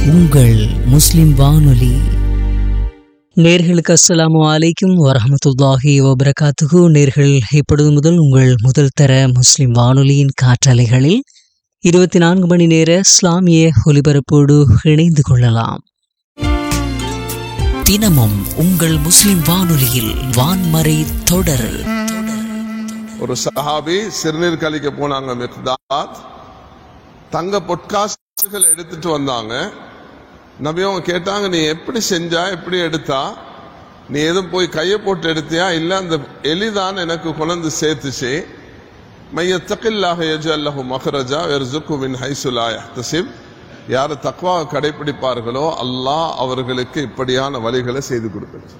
உங்கள் முஸ்லிம் வானொலி. நேர்களுக்கு அஸ்ஸலாமு அலைக்கும் வரஹ்மத்துல்லாஹி வபரகாத்துஹு. நேர்கள் இப்பொழுது முதல் உங்கள் முதல் தர முஸ்லிம் வானொலியின் காற்றலைகளில் 24 மணி நேர இஸ்லாமிய ஒலிபரப்போடு இணைந்து கொள்ளலாம். தினமும் உங்கள் முஸ்லிம் வானொலியில் வான்மறை தொடர். ஒரு சஹாபி சிறுநீர் கழிக்க போனாங்க. மிக்தாத் தங்க பொட்காசுகள் எடுத்துட்டு வந்தாங்க. நபி அவங்க கேட்டாங்க, நீ எப்படி செஞ்சா, எப்படி எடுத்தா, நீ எதுவும் போய் கையை போட்டு எடுத்தியா, இல்ல அந்த எலிதான் எனக்கு கொண்டு சேர்த்துச்சு. மையத்தகில்லாஹ யஜ்அல் லஹு மக்ரஜா வயர்ஸுகு மின் ஹைஸு லா யஹ்தஸிப். யார் தக்வாவை கடைபிடிப்பார்களோ அல்லாஹ் அவர்களுக்கு இப்படியான வழிகளை செய்து கொடுக்கிறார்.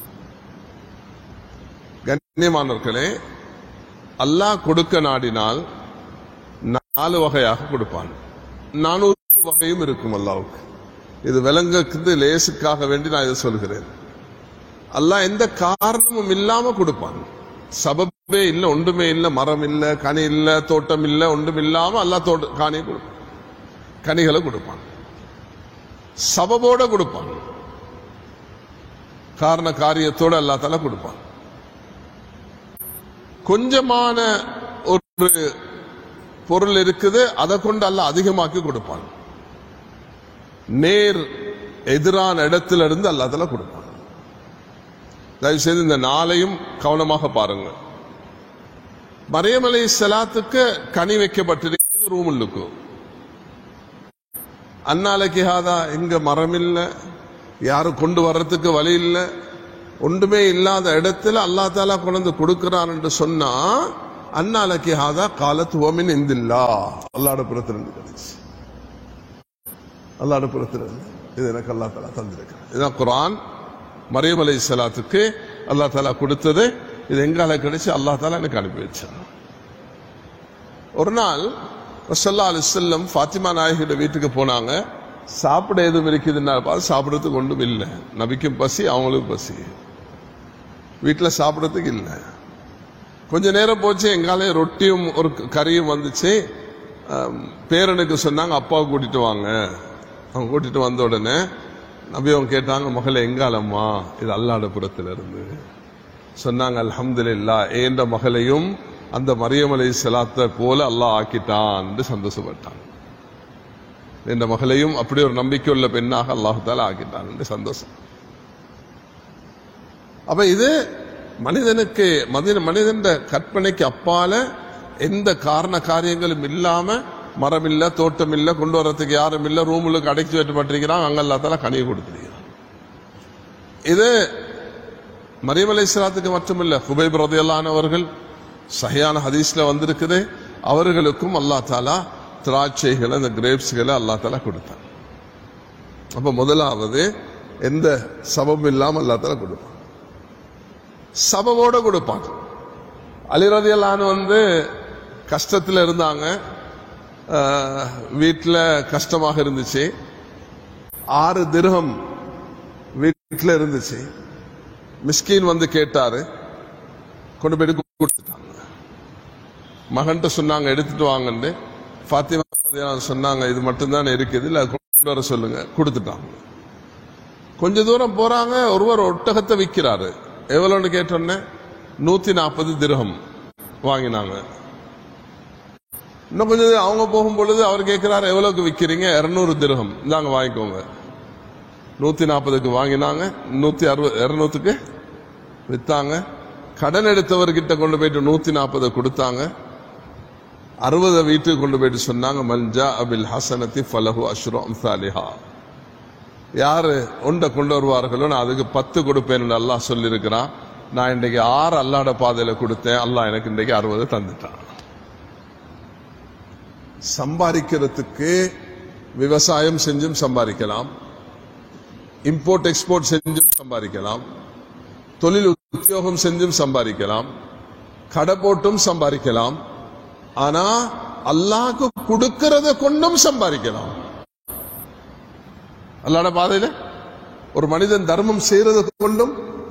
கண்ணியமானவர்களே, அல்லாஹ் கொடுக்க நாடினால் 4 வகையாக கொடுப்பான். 400 வகையும் இருக்கும் அல்லாஹ்வுக்கு. இது விலங்குக்கு லேசுக்காக வேண்டி நான் இதை சொல்கிறேன். அல்லாஹ் எந்த காரணமும் இல்லாம கொடுப்பான். சபபே இல்ல, ஒன்றுமே இல்ல, மரம் இல்ல, கனி இல்ல, தோட்டம் இல்ல, ஒன்றும் இல்லாம அல்லாஹ் காணி கொடுப்பான், கனிகளை கொடுப்பான். சபபோட கொடுப்பான், காரண காரியத்தோட அல்லாஹ் தஆலா கொடுப்பான். கொஞ்சமான ஒரு பொருள் இருக்குது, அதை கொண்டு அல்லாஹ் அதிகமாக்கி கொடுப்பான். நேர் எதிரான இடத்துல இருந்து அல்லாஹ் தஆலா கொடுப்பான். தயவு செய்து இந்த 4ஐயும் கவனமாக பாருங்க. மரியம் அலைஹிஸ்ஸலாத்துக்கு கனி வைக்கப்பட்டிருக்கிறது ரூமுல்லுக்கு. அன்னாலகி ஹாதா, இங்க மரம் இல்ல, யாரும் கொண்டு வர்றதுக்கு வழி இல்ல, ஒன்றுமே இல்லாத இடத்துல அல்லாஹ் தஆலா கொண்டு கொடுக்கிறான் என்று சொன்னா, அன்னாலகி ஹாதா காலத் ஹுவ மின் இந்தில்லாஹ், அல்லாஹ்வுடைய புறத்திலிருந்து கிடைச்சு. அல்லாஹ்வுடைய புறத்திலிருந்து இது எனக்கு அல்லாஹ் தஆலா தந்திருக்கிறான். இதுதான் குர்ஆன். மரியம் அலைஹிஸ்ஸலாத்துக்கு அல்லாஹ் தஆலா கொடுத்தது. இது எங்கால கிடைச்சு? அல்லாஹ் தஆலா எனக்கு அனுப்பி வச்சான். ஒரு நாள் ரசூலுல்லாஹி அலைஹி வஸல்லம் ஃபாத்திமா நாயகியோட வீட்டுக்கு போனாங்க. சாப்பிட எதுவும் இருக்குதுன்னா பார்த்து சாப்பிடறதுக்கு ஒன்றும் இல்லை. நபிக்கும் பசி, அவங்களுக்கும் பசி, வீட்டில் சாப்பிடறதுக்கு இல்லை. கொஞ்ச நேரம் போச்சு, எங்காலே ரொட்டியும் ஒரு கறியும் வந்துச்சு. பேரனுக்கு சொன்னாங்க, அப்பாவை கூட்டிட்டு வாங்க. அவங்க கூட்டிட்டு வந்த உடனே நபி அவங்க கேட்டாங்க, மகளே எங்காலம்மா? இது அல்லாஹ்வுடைய புறத்துல இருந்து. சொன்னாங்க, அல்ஹம்துலில்லாஹ், ஏண்ட மகளையும் அந்த மரியம் அலைஹிஸ்ஸலாத்தை போல அல்லாஹ் ஆக்கிட்டான் என்று சந்தோஷப்பட்டாங்க. இந்த மகளையும் அப்படி ஒரு நம்பிக்கை உள்ள பெண்ணாக அல்லாஹ் தஆலா ஆக்கிட்டான் என்று சந்தோஷம். அப்ப இது மனிதனுக்கு மனிதன் கற்பனைக்கு அப்பால எந்த காரண காரியங்களும் இல்லாம, மரம் இல்ல, தோட்டம் இல்ல, கொண்டு வர்றதுக்கு யாரும் இல்ல, ரூமுக்கு அடைச்சி வைக்கப்பட்டிருக்கிறான், அங்க அல்லாஹ் தஆலா கனியை கொடுத்திருக்கிறான். இது மரியம் அலைஹிஸ்ஸலாத்துக்கு மட்டுமில்ல, ஹுபைப் ரலியல்லாஹு அன்ஹு அவர்கள் சஹீஹான ஹதீஸ்ல வந்திருக்குது, அவர்களுக்கும் அல்லாஹ் தஆலா திராட்சைகளை, அந்த கிரேப்ஸ்களை அல்லாஹ் தஆலா கொடுத்தான். அப்ப முதலாவது எந்த சபபும் இல்லாம அல்லாஹ் தஆலா கொடுப்பான், சபவோட கொடுப்பான். அலி ரலியல்லாஹு அன்ஹு கஷ்டத்துல இருந்தாங்க, வீட்டில் கஷ்டமாக இருந்துச்சு. 6 திர்ஹம் வீட்டில் இருந்துச்சு. மிஸ்கீன் வந்து கேட்டாரு, கொண்டு போயிட்டு கொடுத்துட்டாங்க. மகன்கிட்ட சொன்னாங்க, எடுத்துட்டு வாங்கன்னு. ஃபாத்திமா சொன்னாங்க, இது மட்டும்தான் இருக்குது, இல்லை கொண்டு வர சொல்லுங்க. கொடுத்துட்டாங்க. கொஞ்ச தூரம் போறாங்க, ஒருவர் ஒட்டகத்தை விற்கிறாரு. எவ்வளோன்னு கேட்டோன்னே 140 திர்ஹம் வாங்கினாங்க. இன்னும் கொஞ்சம் அவங்க போகும் பொழுது அவர் கேட்கிறாரு, எவ்வளவுக்கு விற்கிறீங்க? 200 திர்ஹம், இந்தாங்க வாங்கிக்கோங்க. 140க்கு வாங்கினாங்க, 200க்கு வித்தாங்க. கடன் எடுத்தவர்கிட்ட கொண்டு போயிட்டு 140 கொடுத்தாங்க. 60 வீட்டுக்கு கொண்டு போயிட்டு சொன்னாங்க, மன்ஜா அபில் ஹசனத்தி ஃபலஹு அஷ்ரு அம்சாலிஹா. யாரு ஒன்றை கொண்டு வருவார்களோ நான் அதுக்கு 10 கொடுப்பேன் அல்லாஹ் சொல்லியிருக்கிறான். நான் இன்றைக்கு 6 அல்லாஹ்வுடைய பாதையில கொடுத்தேன், அல்லாஹ் எனக்கு இன்றைக்கு 60 தந்துட்டான். சம்பாதிக்கிறதுக்கு விவசாயம் செஞ்சும் சம்பாதிக்கலாம், இம்போர்ட் எக்ஸ்போர்ட் செஞ்சும் சம்பாதிக்கலாம், தொழில் உத்தியோகம் செஞ்சும் சம்பாதிக்கலாம், கடை போட்டும் சம்பாதிக்கலாம். ஆனா அல்லாஹ்க்கு கொடுக்கிறத கொண்டும் சம்பாதிக்கலாம். அல்லாஹ்வுடைய பாதையில ஒரு மனிதன் தர்மம் செய்யறது கொண்டும்.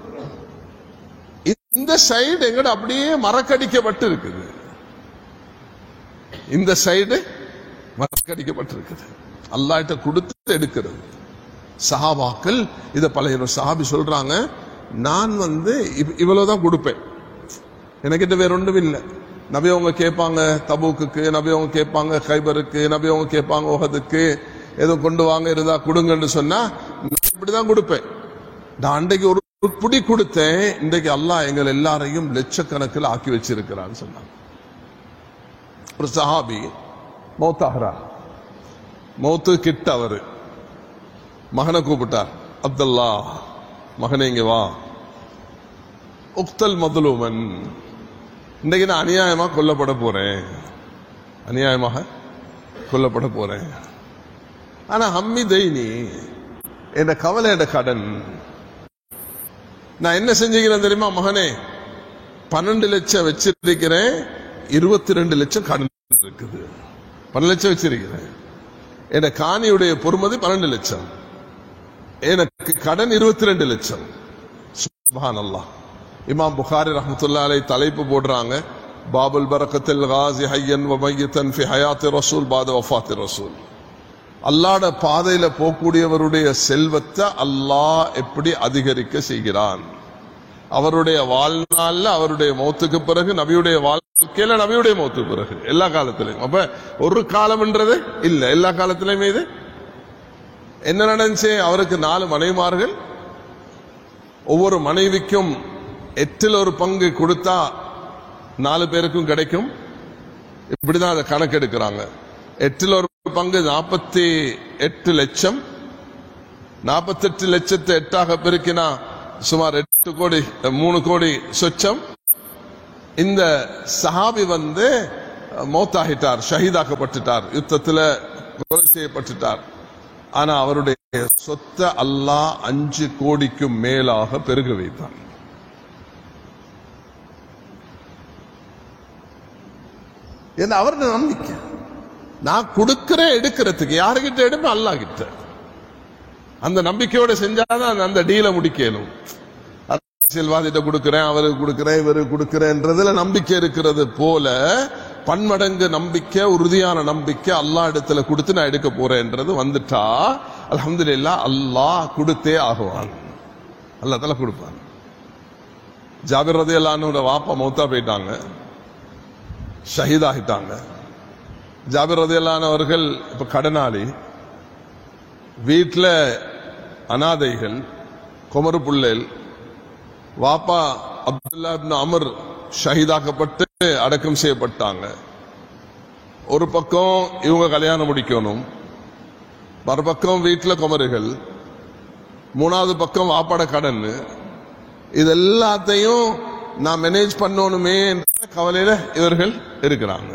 இந்த சைடு எங்கட அப்படியே மறக்கடிக்கப்பட்டு இருக்குது. இந்த சைடு மறக்கடிக்கப்பட்டிருக்குது. அல்லாஹ்ட்ட கொடுத்து எடுக்கிறது. சஹாபாக்கள் இதை பழைய சஹாபி சொல்றாங்க, நான் இவ்வளவுதான் கொடுப்பேன், எனக்கிட்ட வேற ஒன்றும் இல்லை. நபி அவங்க கேட்பாங்க தபூக்கு, நபி அவங்க கேட்பாங்க கைபருக்கு, நபி அவங்க கேட்பாங்க உஹதுக்கு, ஏதோ கொண்டு வாங்க இருந்தா கொடுங்கன்னு சொன்னா இப்படிதான் கொடுப்பேன். நான் அன்றைக்கு ஒரு புடி கொடுத்தேன், இன்றைக்கு அல்லாஹ் எங்கள் எல்லாரையும் லட்சக்கணக்கில் ஆக்கி வச்சிருக்கிறான்னு சொன்னாங்க. ஒரு சஹாபி மௌத்தாகிறா, மௌத்து கிட்ட அவரு மகனை கூப்பிட்டார், அப்துல்லா மகனே இங்க வா, உக்தல் மதுலூமன், இன்றைக்கு நான் அநியாயமாக கொல்லப்பட போறேன், அநியாயமாக கொல்லப்பட போறேன். ஆனா ஹம்மி தைனி, என் கவலை, என் கடன், நான் என்ன செஞ்சுக்கிறேன் தெரியுமா மகனே, 12 லட்சம் வச்சிருக்கிறேன், 22 லட்சம் கடன் இருக்குது. 12 லட்சம் வச்சிருக்கிறேன், என் காணியுடைய பொறுமதி 12 லட்சம், எனக்கு கடன் 22 லட்சம். சுப்ஹானல்லாஹ். இமாம் புகாரி ரஹ்மத்துல்லாஹி அலைஹி தலைப்பு போடுறாங்க, பாபுல் பரக்கத்தில் காஸி ஹய்யன் வ மையத்தன் ஃபி ஹயாத்தி ரசூல் பாத வஃபாத்தி ரசூல். அல்லாஹ்ட பாதையில போகக்கூடியவருடைய செல்வத்தை அல்லாஹ் எப்படி அதிகரிக்க செய்கிறான், அவருடைய வாழ்நாள்ல, அவருடைய மௌத்துக்கு பிறகு, நபியுடைய வாழ்க்கையில, நபியுடைய மௌத்துக்கு பிறகு, எல்லா காலத்திலையும். அப்ப ஒரு காலம்ன்றது இல்ல, எல்லா காலத்திலையுமே இது என்ன நடந்துச்சு, அவருக்கு 4 மனைவிமார்கள், ஒவ்வொரு மனைவிக்கும் 8ல் ஒரு பங்கு கொடுத்தா 4 பேருக்கும் கிடைக்கும். இப்படிதான் அதை கணக்கெடுக்கிறாங்க. 8ல் ஒரு பங்கு 48 லட்சம், 48 லட்சத்தை 8ஆக பெருக்கினா சுமார் 8 கோடி, 3 கோடி சொச்சம். இந்த சஹாபி மௌத்தாகிட்டார், ஷஹீதாக்கப்பட்டுட்டார், யுத்தத்தில் கொலை செய்யப்பட்டுட்டார். ஆனா அவருடைய சொத்தை அல்லாஹ் 5 கோடிக்கும் மேலாக பெருக வைத்தார். என்ன அவருடைய நம்பிக்கை, நான் கொடுக்கிறேன் எடுக்கிறதுக்கு, யாருகிட்ட எடுப்பேன், அல்லாஹ் கிட்ட. அந்த நம்பிக்கையோட செஞ்சாதான் அந்த டீலை முடிக்கணும். அரசியல்வாதிட்ட கொடுக்கிறேன், அவருக்கு கொடுக்கிறேன், இவருக்கு கொடுக்கிறேன்றதுல நம்பிக்கை இருக்கிறது போல, பன்மடங்கு நம்பிக்கை, உறுதியான நம்பிக்கை அல்லாஹ் இடத்துல கொடுத்து நான் எடுக்க போறேன்றது வந்துட்டா அல்ஹம்துலில்லாஹ் அல்லாஹ் கொடுத்தே ஆகுவான், அல்லாஹ் தஆலா கொடுப்பான். ஜாபிர் ரலியல்லாஹு அன்ஹு வாப்பா மௌத்தா போயிட்டாங்க, ஷஹீதாகிட்டாங்க. ஜாபிர் ரலியல்லாஹு அன்ஹு அவர்கள் இப்ப கடனாளி, வீட்டில் அனாதைகள், குமரு புள்ளேல், வாப்பா அப்துல்லா இப்னு அமர் ஷஹீதாக்கப்பட்டு அடக்கம் செய்யப்பட்டாங்க. ஒரு பக்கம் இவங்க கல்யாணம் முடிக்கணும், மறுபக்கம் வீட்டில் குமருகள், 3வது பக்கம் வாப்பாட கடன், இது எல்லாத்தையும் நான் மேனேஜ் பண்ணணுமே என்ற கவலையில இவர்கள் இருக்கிறாங்க.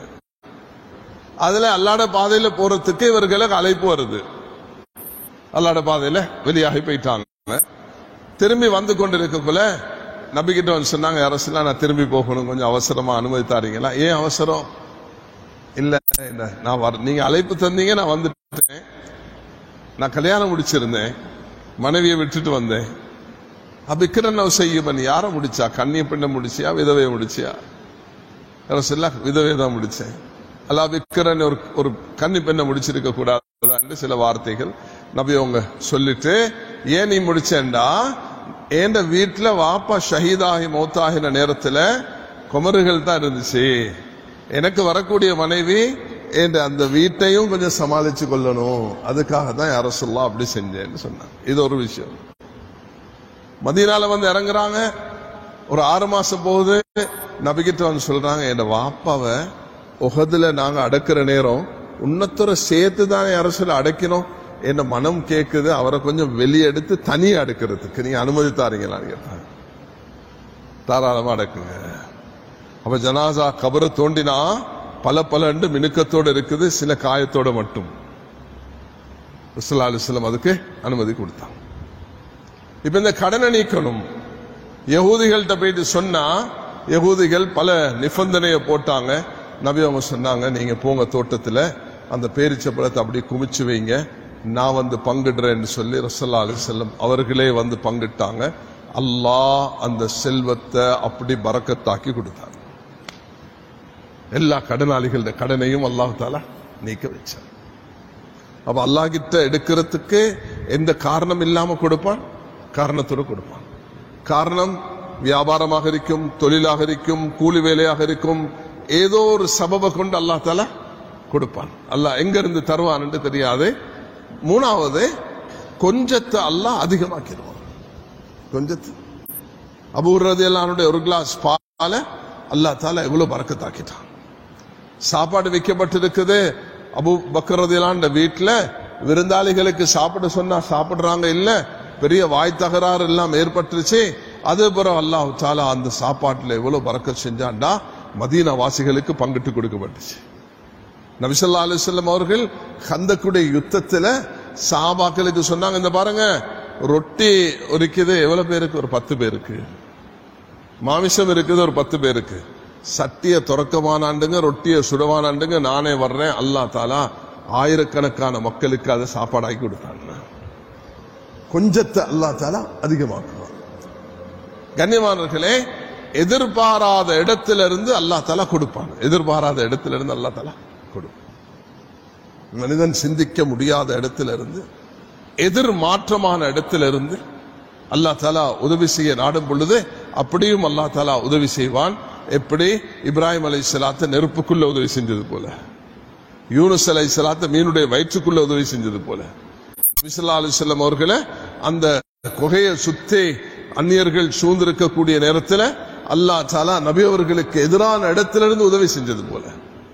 அதுல அல்லாஹ்ட பாதையில போறதுக்கு இவர்களுக்கு அழைப்பு வருது. அல்லாஹ்ட பாதையில வெளியாகி போயிட்டாங்க. திரும்பி வந்து கொண்டிருக்கக்குள்ள நபிகிட்ட சொன்னாங்க, யா ரசூலல்லாஹ் நான் திரும்பி போகணும், கொஞ்சம் அவசரமா அனுமதி தாரீங்களா? ஏன் அவசரம்? இல்ல நான் நீங்க அழைப்பு தந்தீங்க, நான் வந்துட்டேன், நான் கல்யாணம் முடிச்சிருந்தேன், மனைவியை விட்டுட்டு வந்தேன். அபிக்கிரன் செய்யுமன், யார முடிச்சா? கன்னிய பெண்ணை முடிச்சியா, விதவையை முடிச்சியா? ரசூலல்லாஹ் விதவை தான் முடிச்சேன். அல்லா விக்கிரன் ஒரு கன்னி பெண்ணை முடிச்சிருக்க கூடாது சில வார்த்தைகள் நபி அவங்க சொல்லிட்டு, ஏன் நீ முடிச்சேன்டா, என் வீட்டுல வாப்பா ஷஹீதாகி மௌத்தாகின நேரத்துல குமருகள் தான் இருந்துச்சு, எனக்கு வரக்கூடிய மனைவி என் அந்த வீட்டையும் கொஞ்சம் சமாளிச்சு கொள்ளணும், அதுக்காக தான் யா ரசூலல்லாஹ் அப்படி செஞ்சேன்னு சொன்னாங்க. இது ஒரு விஷயம். மதீனால இறங்குறாங்க, ஒரு 6 மாசம் போகுது, நபிகிட்ட சொல்றாங்க, என் வாப்பாவை உஹதுல நாங்க அடக்கிற நேரம் உன்னத்தோட சேர்த்து தான் அரசுல அடைக்கணும், என்ன மனம் கேக்குது, அவரை கொஞ்சம் வெளியே எடுத்து தனியா அடக்கிறதுக்கு நீங்க அனுமதி தாரீங்களான்னு கேட்டாங்க. தாராளமா அடக்குங்க. அப்ப ஜனாசா கபரை தோண்டினா பல மினுக்கத்தோட இருக்குது, சில காயத்தோட மட்டும். ஸல்லல்லாஹு அலைஹி வஸல்லம் அதுக்கு அனுமதி கொடுத்தாங்க. இப்ப இந்த கடனை நீக்கணும். யகூதிகள்கிட்ட போயிட்டு சொன்னா, யகூதிகள் பல நிபந்தனையை போட்டாங்க. நபி அவங்க சொன்னாங்க, நீங்க போங்க தோட்டத்துல அந்த பேரிச்சப்பழத்தை அப்படியே குமிச்சு வைங்க, நான் பங்கிடுறேன்னு சொல்லி ரசூலுல்லாஹி அலைஹி வஸல்லம் அவர்களே பங்கிட்டாங்க. அல்லாஹ் அந்த செல்வத்தை அப்படி பரக்கத்தாக்கி கொடுத்தாங்க. எல்லா கடனாளிகளோட கடனையும் அல்லாஹ் தஆலா நீக்க வச்சார். அப்ப அல்லாஹ் கிட்ட எடுக்கிறதுக்கு எந்த காரணம் இல்லாம கொடுப்பான், காரணத்தோடு கொடுப்பான். காரணம் வியாபாரமாக இருக்கும், தொழிலாக இருக்கும், கூலி வேலையாக இருக்கும், ஏதோ ஒரு சபபை கொண்டு அல்லாஹ் தஆலா கொடுப்பான். அல்லாஹ் எங்க இருந்து தருவான் என்று தெரியாது. மூணாவது, கொஞ்சத்தை அல்லாஹ் அதிகமாக்கிடுவான். கொஞ்சத்து அபூ ஹுரைரா ரலியல்லாஹு அன்ஹு ஒரு கிளாஸ் பாலை அல்லாஹ் தஆலா எவ்வளவு பரக்கத்தாக்கிட்டான். சாப்பாடு வைக்கப்பட்டிருக்குது, அபூ பக்கர் ரலியல்லாஹு அன்ஹு வீட்டுல விருந்தாளிகளுக்கு சாப்பிட சொன்னா சாப்பிடுறாங்க இல்ல, பெரிய வாய் தகராறு எல்லாம் ஏற்பட்டுருச்சு. அது பிறகு அல்லாஹ் தஆலா அந்த சாப்பாட்டுல எவ்வளவு பரக்கத் செஞ்சான்டா மதீனா வாசிகளுக்கு பங்கிட்டு கொடுக்கப்பட்டுச்சு. நபி ஸல்லல்லாஹு அலைஹி வஸல்லம் அவர்கள் கந்தக்குடைய யுத்தத்துல சஹாபாக்களுக்கு சொன்னாங்க, இந்த பாருங்க ரொட்டி இருக்குது எவ்வளவு பேருக்கு, ஒரு 10 பேருக்கு. மாமிசம் இருக்குது ஒரு 10 பேருக்கு. சட்டிய துறக்கமானாண்டுங்க, ரொட்டிய சுடவானாண்டுங்க, நானே வர்றேன். அல்லாஹ் தஆலா ஆயிரக்கணக்கான மக்களுக்கு அதை சாப்பாடாக்கி கொடுத்தாங்க. கொஞ்சத்தை அல்லாஹ் தஆலா அதிகமாக்குவான். கண்ணியமானவர்களே, எதிர்பாராத இடத்திலிருந்து அல்லாஹ் தஆலா கொடுப்பான். எதிர்பாராத இடத்திலிருந்து அல்லாஹ் தஆலா கொடுப்பான். மனிதன் சிந்திக்க முடியாத இடத்திலிருந்து, எதிர்மாற்றமான இடத்திலிருந்து அல்லாஹ் தஆலா உதவி செய்ய நாடும் பொழுது அப்படியும் அல்லாஹ் தஆலா உதவி செய்வான். எப்படி இப்ராஹிம் அலைஹிஸ்ஸலாத்தை நெருப்புக்குள்ள உதவி செஞ்சது போல, யூனுஸ் அலைஹிஸ்ஸலாத்தை மீனுடைய வயிற்றுக்குள்ள உதவி செஞ்சது போல, நபி ஸல்லல்லாஹு அலைஹி வஸல்லம் அவர்களை அந்த குகையை சுத்தி அந்நியர்கள் சூழ்ந்திருக்கக்கூடிய நேரத்தில் அல்லாஹ் தஆலா நபி அவர்களுக்கு எதிரான இடத்திலிருந்து உதவி செஞ்சது போல.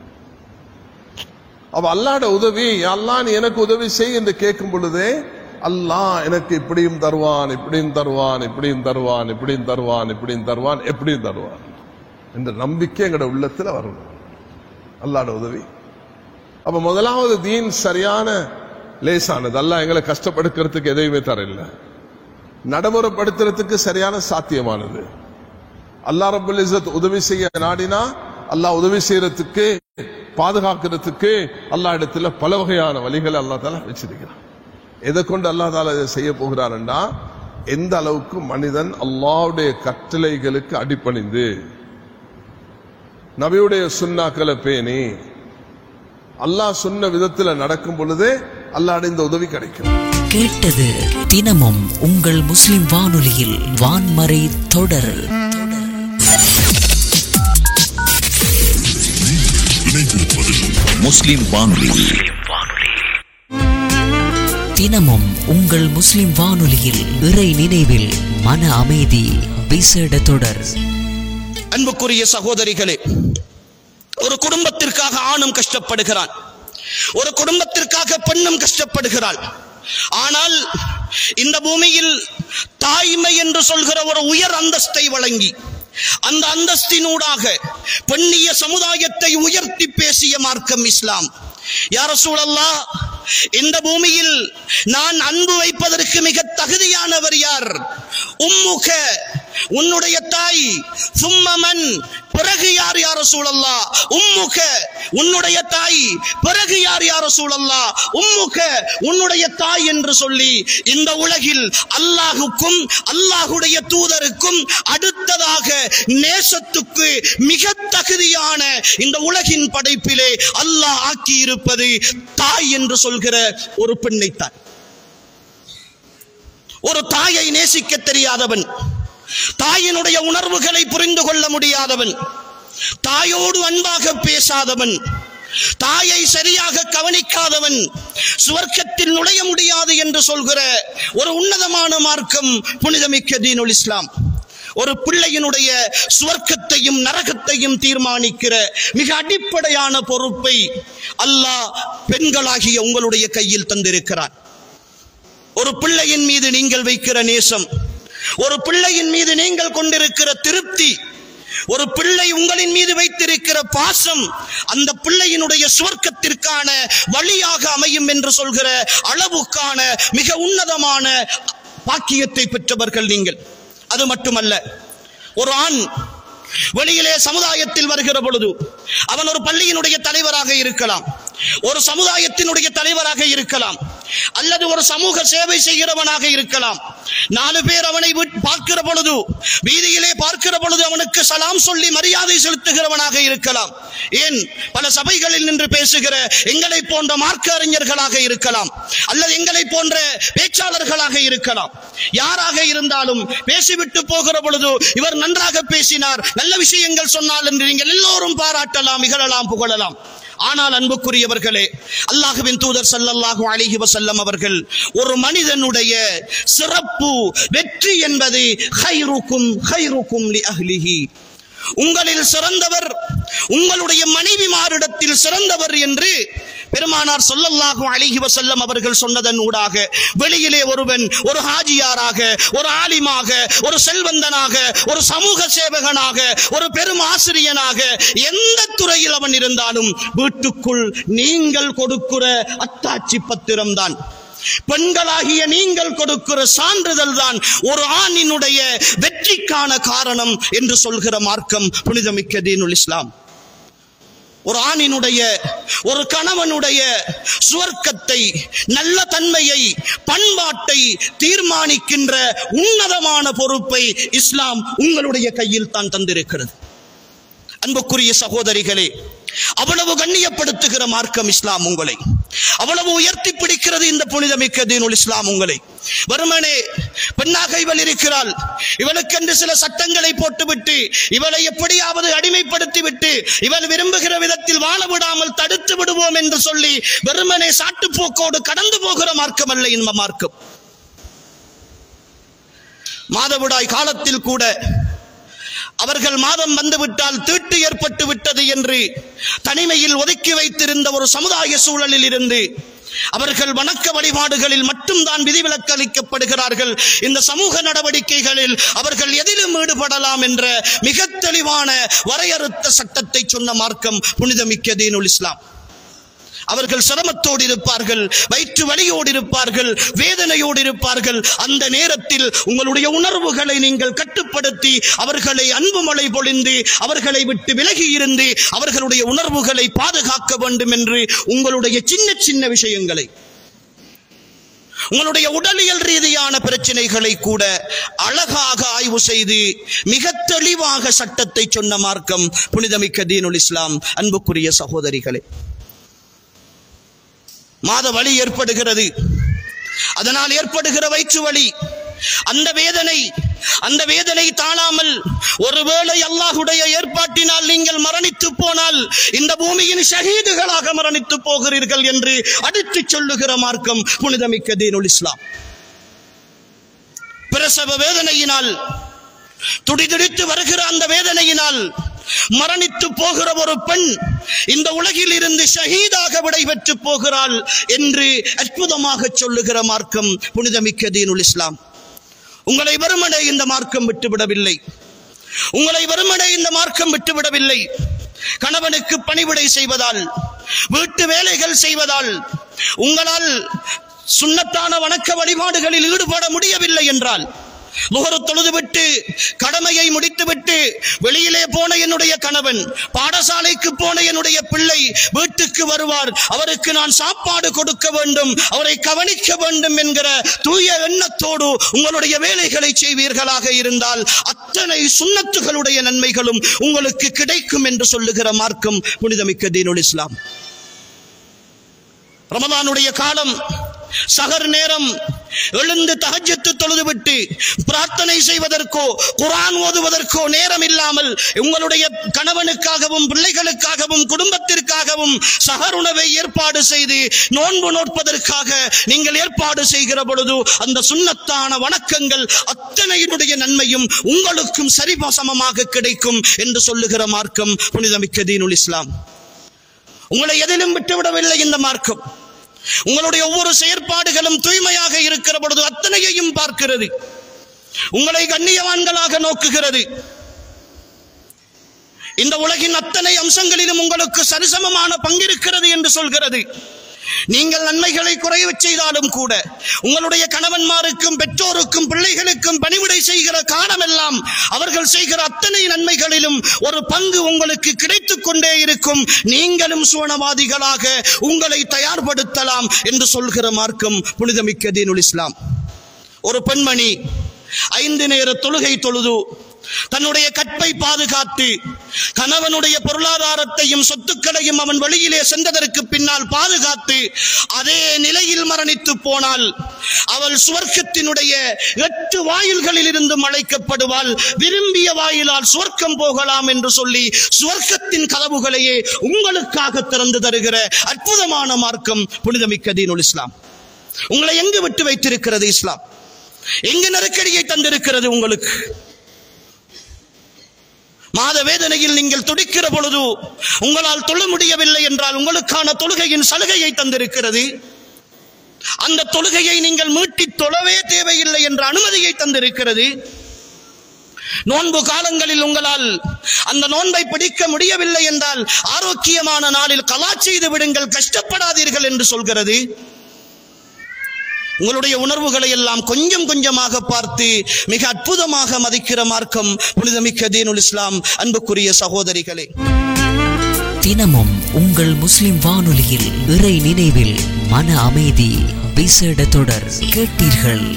அப்ப அல்லாஹ்ட உதவி, அல்லாஹ் நீ எனக்கு உதவி செய் என்று கேட்கும் பொழுதே அல்லாஹ் எனக்கு இப்படியும் தருவான், இப்படியும் தருவான், இப்படியும் தருவான், இப்படியும் தருவான், இப்படியும் தருவான், எப்படியும் தருவான் என்ற நம்பிக்கை எங்கட உள்ளத்துல வரணும். அல்லாஹ்ட உதவி. அப்ப முதலாவது தீன் சரியான லேசானது. அல்லாஹ் எங்களை கஷ்டப்படுத்துறதுக்கு எதையுமே தரல, நடைமுறைப்படுத்துறதுக்கு சரியான சாத்தியமானது. அல்லாஹ் ரப்பல் இஸ்ஸத் உதவி செய்ய நாடினா அல்லாஹ் உதவி செய்யறதுக்கு, பாதுகாக்கிறதுக்கு அல்லாஹ் இடத்துல பல வகையான வழிகளை அல்லாஹ் தஆலா வச்சிருக்கிறான். எதை கொண்டு அல்லாஹ் தஆலா இதை செய்ய போகிறான்டா, எந்த அளவுக்கு மனிதன் அல்லாஹ்வுடைய கட்டளைகளுக்கு அடிபணிந்து நபியுடைய சுன்னாக்களை பேணி அல்லாஹ் சொன்ன விதத்துல நடக்கும் பொழுது அல்லாஹ்வுடைய இந்த உதவி கிடைக்கும். கேட்டது தினமும் உங்கள் முஸ்லிம் வானொலியில் வான்மறை தொடர். முஸ்லிம் வானொலி தினமும் உங்கள் முஸ்லிம் வானொலியில் இறை நினைவில் மன அமைதி விசேட தொடர். அன்புக்குரிய சகோதரிகளே, ஒரு குடும்பத்திற்காக ஆணும் கஷ்டப்படுகிறான், ஒரு குடும்பத்திற்காக பெண்ணும் கஷ்டப்படுகிறாள். ஆனால் இந்த பூமியில் தாய்மை என்று சொல்கிற ஒரு உயர் அந்தஸ்தை வழங்கி அந்த அந்தஸ்தினூடாக பெண்ணிய சமுதாயத்தை உயர்த்தி பேசிய மார்க்கம் இஸ்லாம். யா ரசூலல்லாஹ், இந்த பூமியில் நான் அன்பு வைப்பதற்கு மிக தகுதியானவர் யார்? உம்முக, உன்னுடைய தாய். சும்மமன், பிறகு யார் யா ரசூலல்லாஹ்? உம்முக, உன்னுடைய தாய். பிறகு யார் யா ரசூலல்லாஹ்? உம்முக, உன்னுடைய தாய் என்று சொல்லி இந்த உலகில் அல்லாஹுக்கும் அல்லாஹுடைய தூதருக்கும் அடுத்ததாக நேசத்துக்கு மிக தகுதியான இந்த உலகின் படைப்பிலே அல்லாஹ் ஆக்கி இருப்பது தாய் என்று சொல்கிற ஒரு பெண்ணைத்தான். ஒரு தாயை நேசிக்க தெரியாதவன், தாயினுடைய உணர்வுகளை புரிந்து கொள்ள முடியாதவன், தாயோடு அன்பாக பேசாதவன், தாயை சரியாக கவனிக்காதவன் சுவர்க்கத்தில் நுழைய முடியாது என்று சொல்கிற ஒரு உன்னதமான மார்க்கம் புனிதமிக்க தீனுல் இஸ்லாம். ஒரு பிள்ளையினுடைய சுவர்க்கத்தையும் நரகத்தையும் தீர்மானிக்கிற மிக அடிப்படையான பொறுப்பை அல்லாஹ் பெண்களாகிய உங்களுடைய கையில் தந்திருக்கிறார். ஒரு பிள்ளையின் மீது நீங்கள் வைக்கிற நேசம், ஒரு பிள்ளையின் மீது நீங்கள் கொண்டிருக்கிற திருப்தி, ஒரு பிள்ளை உங்களின் மீது வைத்திருக்கிற பாசம் அந்த பிள்ளையினுடைய சுவர்க்கத்திற்கான வழியாக அமையும் என்று சொல்கிற அளவுக்கான மிக உன்னதமான பாக்கியத்தை பெற்றவர்கள் நீங்கள். அது மட்டுமல்ல, ஒரு ஆண் வெளியிலே சமுதாயத்தில் வருகிற பொழுது அவன் ஒரு பள்ளியினுடைய தலைவராக இருக்கலாம், ஒரு சமுதாயத்தினுடைய தலைவராக இருக்கலாம், அல்லது ஒரு சமூக சேவை செய்கிறவனாக இருக்கலாம். 4 பேர் அவனை பார்க்கிற பொழுது, வீதியிலே பார்க்கிற பொழுது அவனுக்கு சலாம் சொல்லி மரியாதை செலுத்துகிறவனாக இருக்கலாம். ஏன், பல சபைகளில் நின்று பேசுகிற எங்களை போன்ற மார்க்க அறிஞர்களாக இருக்கலாம், அல்லது எங்களை போன்ற பேச்சாளர்களாக இருக்கலாம். யாராக இருந்தாலும் பேசிவிட்டு போகிற பொழுது இவர் நன்றாக பேசினார், நல்ல விஷயங்கள் சொன்னால் என்று நீங்கள் எல்லோரும் பாராட்டலாம், இகழலாம், புகழலாம். ஆனால் அன்புக்குரியவர்களே, அல்லாஹ்வின் தூதர் ஸல்லல்லாஹு அலைஹி வஸல்லம் அவர்கள் ஒரு மனிதனுடைய சிறப்பு வெற்றி என்பது கைருக்கும் லி அஹ்லிஹி, உங்களில் சிறந்தவர் உங்களுடைய மனைவிமாரிடத்தில் சிறந்தவர் என்று பெருமானார் ஸல்லல்லாஹு அலைஹி வஸல்லம் அவர்கள் சொன்னதன் ஊடாக வெளியிலே ஒருவன் ஒரு ஹாஜியாராக, ஒரு ஆலிமாக, ஒரு செல்வந்தனாக, ஒரு சமூக சேவகனாக, ஒரு பெரும் ஆசிரியனாக, எந்த துறையில் அவன் இருந்தாலும் வீட்டுக்குள் நீங்கள் கொடுக்கிற அத்தாட்சி பத்திரம் தான், பெண்களாகிய நீங்கள் கொடுக்கிற சான்றிதழ் தான் ஒரு ஆணினுடைய வெற்றிக்கான காரணம் என்று சொல்கிற மார்க்கம் புனிதமிக்க தீனுல் இஸ்லாம். ஒரு ஆணினுடைய, ஒரு கணவனுடைய சுவர்க்கத்தை, நல்ல தன்மையை, பண்பாட்டை தீர்மானிக்கின்ற உன்னதமான பொறுப்பை இஸ்லாம் உங்களுடைய கையில் தான் தந்திருக்கிறது. அன்புக்குரிய சகோதரிகளே, அவ்வளவு கண்ணியப்படுத்துகிற மார்க்கம் இஸ்லாம் உங்களை, அவ்வளவு உயர்த்தி பிடிக்கிறது இந்த புனிதமிக்க தீனுல் இஸ்லாம் உங்களை. வெறுமனே பெண்ணாக இவள் இருக்கிறாள், இவளுக்கென்று சில சட்டங்களை போட்டுவிட்டு, இவளை எப்படியாவது அடிமைப்படுத்திவிட்டு, இவள் விரும்புகிற விதத்தில் வாழ விடாமல் தடுத்து விடுவோம் என்று சொல்லி வெறுமனே சாட்டுப்போக்கோடு கடந்து போகிற மார்க்கம் அல்ல இந்த மார்க்கம். மாதவிடாய் காலத்தில் கூட அவர்கள் மாதம் வந்துவிட்டால் தீட்டு ஏற்பட்டு விட்டது என்று தனிமையில் ஒதுக்கி வைத்திருந்த ஒரு சமுதாய சூழலில் இருந்து அவர்கள் வணக்க வழிபாடுகளில் மட்டும்தான் விதிவிலக்கு அளிக்கப்படுகிறார்கள். இந்த சமூக நடவடிக்கைகளில் அவர்கள் எதிலும் ஈடுபடலாம் என்ற மிக தெளிவான வரையறுத்த சட்டத்தை சொன்ன மார்க்கம் புனிதமிக்க தீனுல் இஸ்லாம். அவர்கள் சிரமத்தோடு இருப்பார்கள், வயிற்று வலியோடு இருப்பார்கள், வேதனையோடு இருப்பார்கள். அந்த நேரத்தில் உங்களுடைய உணர்வுகளை நீங்கள் கட்டுப்படுத்தி அவர்களை அன்பு மழை பொழிந்து அவர்களை விட்டு விலகி இருந்து அவர்களுடைய உணர்வுகளை பாதுகாக்க வேண்டும் என்று உங்களுடைய சின்ன சின்ன விஷயங்களை, உங்களுடைய உடலியல் ரீதியான பிரச்சனைகளை கூட அழகாக ஆய்வு செய்து மிக தெளிவாக சட்டத்தை சொன்ன மார்க்கம் புனிதமிக்க தீனுல் இஸ்லாம். அன்புக்குரிய சகோதரிகளே, மாத வலி ஏற்படுகிறது, அதனால் ஏற்படுகிற வயிற்று வலி, அந்த வேதனை தாழாமல் ஒருவேளை அல்லாஹ்வுடைய ஏற்பாட்டினால் நீங்கள் மரணித்து போனால் இந்த பூமியின் ஷஹீதுகளாக மரணித்து போகிறீர்கள் என்று அடித்து சொல்லுகிற மார்க்கம் புனிதமிக்க தீனுல் இஸ்லாம். பிரசவ வேதனையினால், துடிதுடித்து வருகிற அந்த வேதனையினால் மரணித்து போகிற ஒரு பெண் இந்த உலகில் இருந்து ஷஹீதாக விடைபெற்று போகிறாள் என்று அற்புதமாக சொல்லுகிற மார்க்கம் புனிதமிக்க தீனுல் இஸ்லாம். உங்களை வெறுமனே இந்த மார்க்கம் விட்டுவிடவில்லை, உங்களை வெறுமனே இந்த மார்க்கம் விட்டுவிடவில்லை. கணவனுக்கு பணிவிடை செய்வதால், வீட்டு வேலைகள் செய்வதால் உங்களால் சுன்னத்தான வணக்க வழிபாடுகளில் ஈடுபட முடியவில்லை என்றால், லுஹர் தொழுதுவிட்டு கடமையை முடித்துவிட்டு வெளியிலே போன என்னுடைய கணவன், பாடசாலைக்கு போன என்னுடைய பிள்ளை வீட்டுக்கு வருவார், அவருக்கு நான் சாப்பாடு கொடுக்க வேண்டும், அவரை கவனிக்க வேண்டும் என்கிற தூய எண்ணத்தோடு உங்களுடைய வேலைகளை செய்வீர்களாக இருந்தால் அத்தனை சுன்னத்துகளுடைய நன்மைகளும் உங்களுக்கு கிடைக்கும் என்று சொல்லுகிற மார்க்கம் புனிதமிக்க தீனுல் இஸ்லாம். ரமலானுடைய காலம், சஹர் நேரம், எழுந்து தஹஜ்ஜத் தொழுதுவிட்டு பிரார்த்தனை செய்வதற்கோ குர்ஆன் ஓதுவதற்கோ நேரம் இல்லாமல் உங்களுடைய கணவனுக்காகவும் பிள்ளைகளுக்காகவும் குடும்பத்திற்காகவும் சஹர் உணவை ஏற்பாடு செய்து நோன்பு நோற்பதற்காக நீங்கள் ஏற்பாடு செய்கிற பொழுது அந்த சுன்னத்தான வணக்கங்கள் அத்தனையினுடைய நன்மையும் உங்களுக்கும் சரிசமமாக கிடைக்கும் என்று சொல்லுகிற மார்க்கம் புனிதமிக்க தீனுல் இஸ்லாம். உங்களை எதிலும் விட்டுவிடவில்லை இந்த மார்க்கம். உங்களுடைய ஒவ்வொரு செயற்பாடுகளும் தூய்மையாக இருக்கிற பொழுது அத்தனையையும் பார்க்கிறது, உங்களை கண்ணியவான்களாக நோக்குகிறது. இந்த உலகின் அத்தனை அம்சங்களிலும் உங்களுக்கு சரிசமமான பங்கிருக்கிறது என்று சொல்கிறது. நீங்கள் நன்மைகளை குறைவு செய்தாலும் கூட உங்களுடைய கணவன்மாருக்கும் பெற்றோருக்கும் பிள்ளைகளுக்கும் பணிவிடை செய்கிற காலமெல்லாம் அவர்கள் செய்கிற அத்தனை நன்மைகளிலும் ஒரு பங்கு உங்களுக்கு கிடைத்துக் கொண்டே இருக்கும். நீங்களும் சுவனவாதிகளாக உங்களை தயார்படுத்தலாம் என்று சொல்கிற மார்க்கம் புனிதமிக்க தீனுல் இஸ்லாம். ஒரு பெண்மணி 5 நேர தொழுகை தொழுது தன்னுடைய கற்பை பாதுகாத்து கணவனுடைய பொருளாதாரத்தையும் சொத்துக்களையும் அவன் வெளியிலே சென்றதற்கு பின்னால் பாதுகாத்து அதே நிலையில் மரணித்து போனால் அவள் சுவர்க்கத்தினுடைய 8 வாயில்களில் இருந்தும் அழைக்கப்படுவாள். விரும்பிய வாயிலால் சுவர்க்கம் போகலாம் என்று சொல்லி சுவர்க்கத்தின் கதவுகளையே உங்களுக்காக திறந்து தருகிற அற்புதமான மார்க்கம் புனிதமிக்க தீனுல் இஸ்லாம். உங்களை எங்கு விட்டு வைத்திருக்கிறது இஸ்லாம்? எங்கு நெருக்கடியை தந்திருக்கிறது உங்களுக்கு? மாத வேதனையில் நீங்கள் துடிக்கிற பொழுது உங்களால் தொழ முடியவில்லை என்றால் உங்களுக்கான தொழுகையின் சலுகையை தந்திருக்கிறது. அந்த தொழுகையை நீங்கள் மீட்டி தொழவே தேவையில்லை என்ற அனுமதியை தந்திருக்கிறது. நோன்பு காலங்களில் உங்களால் அந்த நோன்பை பிடிக்க முடியவில்லை என்றால் ஆரோக்கியமான நாளில் கலா செய்து விடுங்கள், கஷ்டப்படாதீர்கள் என்று சொல்கிறது. உங்களுடைய உணர்வுகளை எல்லாம் கொஞ்சம் கொஞ்சமாக பார்த்து மிக அற்புதமாக மதிக்கிற மார்க்கம் புனிதமிக்க தீனுல் இஸ்லாம். அன்புக்குரிய சகோதரிகளே, தினமும் உங்கள் முஸ்லிம் வானொலியில் இறை நினைவில் மன அமைதி விசேட தொடர் கேட்டீர்கள்.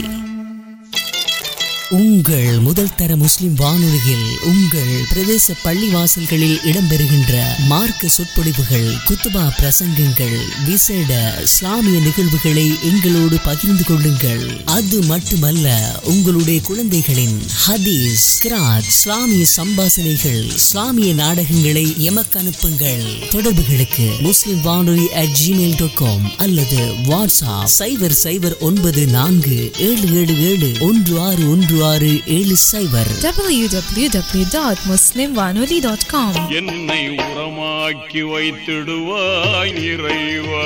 உங்கள் முதல் தர முஸ்லிம் வானொலியில் உங்கள் பிரதேச பள்ளிவாசல்களில் இடம்பெறுகின்ற மார்க்க சொற்பொழிவுகள், குத்துபா பிரசங்கங்கள், விசேட இஸ்லாமிய நிகழ்வுகளை எங்களோடு பகிர்ந்து கொள்ளுங்கள். அது மட்டுமல்ல, உங்களுடைய குழந்தைகளின் ஹதீஸ், கிராத், இஸ்லாமிய சம்பாசனைகள், இஸ்லாமிய நாடகங்களை எமக்கு அனுப்புங்கள். தொடர்புகளுக்கு முஸ்லிம் வானொலி @gmail.com அல்லது வாட்ஸ்அப் 0094777161 www.muslimwanoli.com. என்னை உரமாக்கி வைத்திடுவாய் இறைவா.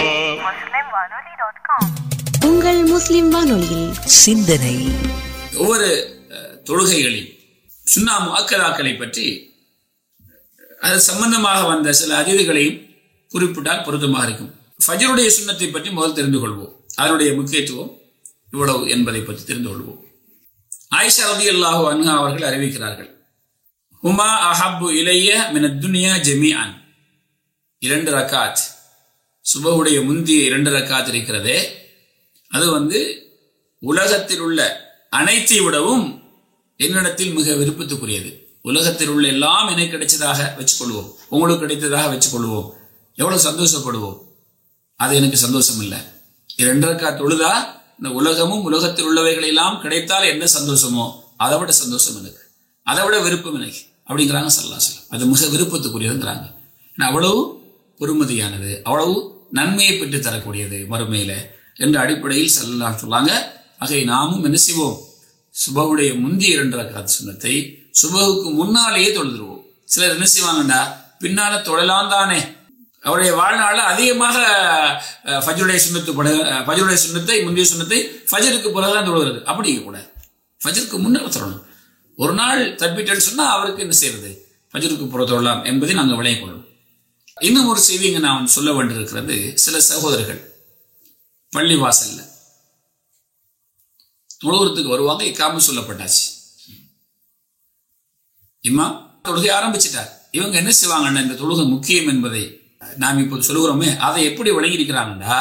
உங்கள் முஸ்லிம் வானொலியில் சிந்தனை. ஒவ்வொரு தொழுகைகளில் சுன்னா முஅக்கதாக்களை பற்றி அது சம்பந்தமாக வந்த சில அதிதிகளையும் குறிப்பிட்டால் பொருத்தமாக இருக்கும். ஃபஜ்ருடைய சுன்னத்தை பற்றி முதல் தெரிந்து கொள்வோம். அதனுடைய முக்கியத்துவம் இவ்வளவு என்பதை பற்றி தெரிந்து கொள்வோம். ஆயிஷா ரலியல்லாஹு அன்ஹா அவர்கள் அறிவிக்கிறார்கள், ஹுமா அஹப்பு இலைய மினத் துன்யா ஜமீஅன். 2 ரக்காத், சுபஹுடைய முந்திய 2 ரக்காத் இருக்கிறதே, அது உலகத்தில் உள்ள அனைத்தை விடவும் என்னிடத்தில் மிக விருப்பத்துக்குரியது. உலகத்தில் உள்ள எல்லாம் எனக்கு கிடைச்சதாக வச்சுக்கொள்வோம், உங்களுக்கு கிடைத்ததாக வச்சுக்கொள்வோம், எவ்வளவு சந்தோஷப்படுவோம். அது எனக்கு சந்தோஷம் இல்லை. 2 ரக்காத் தொழுதா இந்த உலகமும் உலகத்தில் உள்ளவைகள் எல்லாம் கிடைத்தால் என்ன சந்தோஷமோ அதை விட சந்தோஷம் எனக்கு, அதை விட விருப்பம் எனக்கு அப்படிங்கிறாங்க ஸல்லல்லாஹு அலைஹி வஸல்லம். அது மிக விருப்பத்துக்குரியதுங்கிறாங்க. அவ்வளவு பொறுமதியானது, அவ்வளவு நன்மையை பெற்று தரக்கூடியது மறுமையில என்ற அடிப்படையில் ஸல்லல்லாஹு அலைஹி சொல்லாங்க. ஆகவே நாமும் என்ன செய்வோம், சுபஹுடைய முந்திய 2 ரக்காத் சுன்னத்தை சுபஹுக்கு முன்னாலேயே தொழுதுருவோம். சிலர் என்ன செய்வாங்கண்டா, பின்னால தொழலாம் தானே, அவருடைய வாழ்நாள அதிகமாக ஃபஜ்ருடைய சுன்னத்தை முந்தைய சுன்னத்தை ஃபஜ்ருக்கு பிறகுதான் தொழுகிறது. அப்படி கூட ஃபஜ்ருக்கு முன்னால் தொழணும். ஒரு நாள் தப்பிட்டேன்னு சொன்னா அவருக்கு என்ன செய்யறது, ஃபஜ்ருக்கு புற தொழலாம் என்பதை நாங்கள் விளங்கிக் கொள்ளணும். இன்னும் ஒரு செய்தி இங்க நான் சொல்ல வேண்டியிருக்கிறது. சில சகோதரர்கள் பள்ளி வாசல்ல தொழுகிறதுக்கு வருவாங்க, இக்காம சொல்லப்பட்டாச்சு, இமாம் தொழுகை ஆரம்பிச்சிட்டார். இவங்க என்ன செய்வாங்கன்னா, இந்த தொழுகை முக்கியம் என்பதை நாம் இப்போது சொல்லுகிறோமே, அதை எப்படி விளங்கியிருக்கிறாங்கன்னா,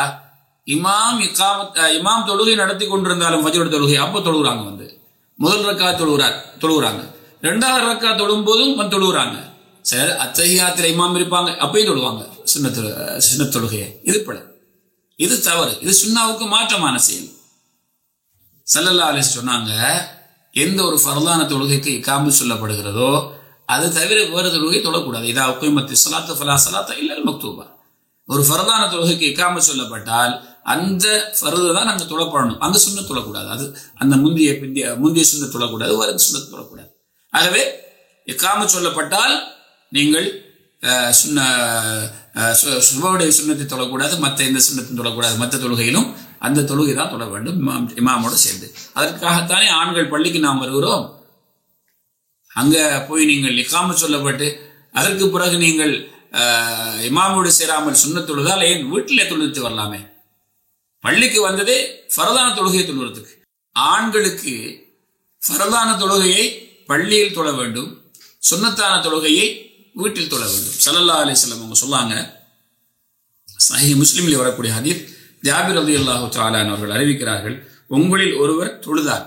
இமாம் தொழுகை நடத்தி கொண்டிருந்தாலும் ஃபஜ்ர் தொழுகை அப்போ தொழுகிறாங்க, முதல் ரக்காத் தொழுகிறாங்க, 2வது ரக்காத் தொழும் போதும் தொழுகிறாங்க. சரி, அத்தஹியாத்தில் இமாம் இருப்பாங்க, அப்பயும் தொழுவாங்க சுன்னத் தொழுகையை. இது பல, இது தவறு, இது சுன்னாவுக்கு மாற்றமான செயல். ஸல்லல்லாஹு அலைஹி சொன்னாங்க, எந்த ஒரு ஃபர்லான தொழுகைக்கு இகாமத் சொல்லப்படுகிறதோ அது தவிர வேறு தொழுகை தொழக்கூடாது. இதா உக்கிமத்தி ஸலாத்து ஃபலா ஸலாத்த இல்லல் மக்தூபா. ஒரு ஃபர்லான தொழுகைக்கு இகாமத் சொல்லப்பட்டால் அந்த ஃபர்து தான் அங்கே தொழப்படணும், அங்க சுன்னத் தொழக்கூடாது. அது அந்த முந்திய சுன்னத் தொழக்கூடாது, வேறு சுன்னத் தொழக்கூடாது. ஆகவே இகாமத் சொல்லப்பட்டால் நீங்கள் சுபஹுடைய சுன்னத்தை தொழக்கூடாது, மற்ற எந்த சுன்னத்தையும் தொழக்கூடாது. மற்ற தொழுகையிலும் அந்த தொழுகை தான் தொழ வேண்டும் இமாமோடு சேர்ந்து. அதற்காகத்தானே ஆண்கள் பள்ளிக்கு நாம் வருகிறோம். அங்க போய் நீங்கள் இகாமத் சொல்லப்பட்டு அதற்கு பிறகு நீங்கள் இமாமோடு சேராமல் சுன்னத் தொழுதால் ஏன் வீட்டிலே தொழுதுட்டு வரலாமே? பள்ளிக்கு வந்ததே ஃபரதான தொழுகையை தொழுவதற்கு. ஆண்களுக்கு ஃபரதான தொழுகையை பள்ளியில் தொழ வேண்டும், சுன்னத்தான தொழுகையை வீட்டில் தொழ வேண்டும். ஸல்லல்லாஹு அலைஹி வஸல்லம் அவங்க சொல்லாங்க, சஹீஹ் முஸ்லிமில் வரக்கூடிய ஹதீஸ், ஜாபிர் ரலியல்லாஹு தஆலா அவர்கள் அறிவிக்கிறார்கள், உங்களில் ஒருவர் தொழுதார்,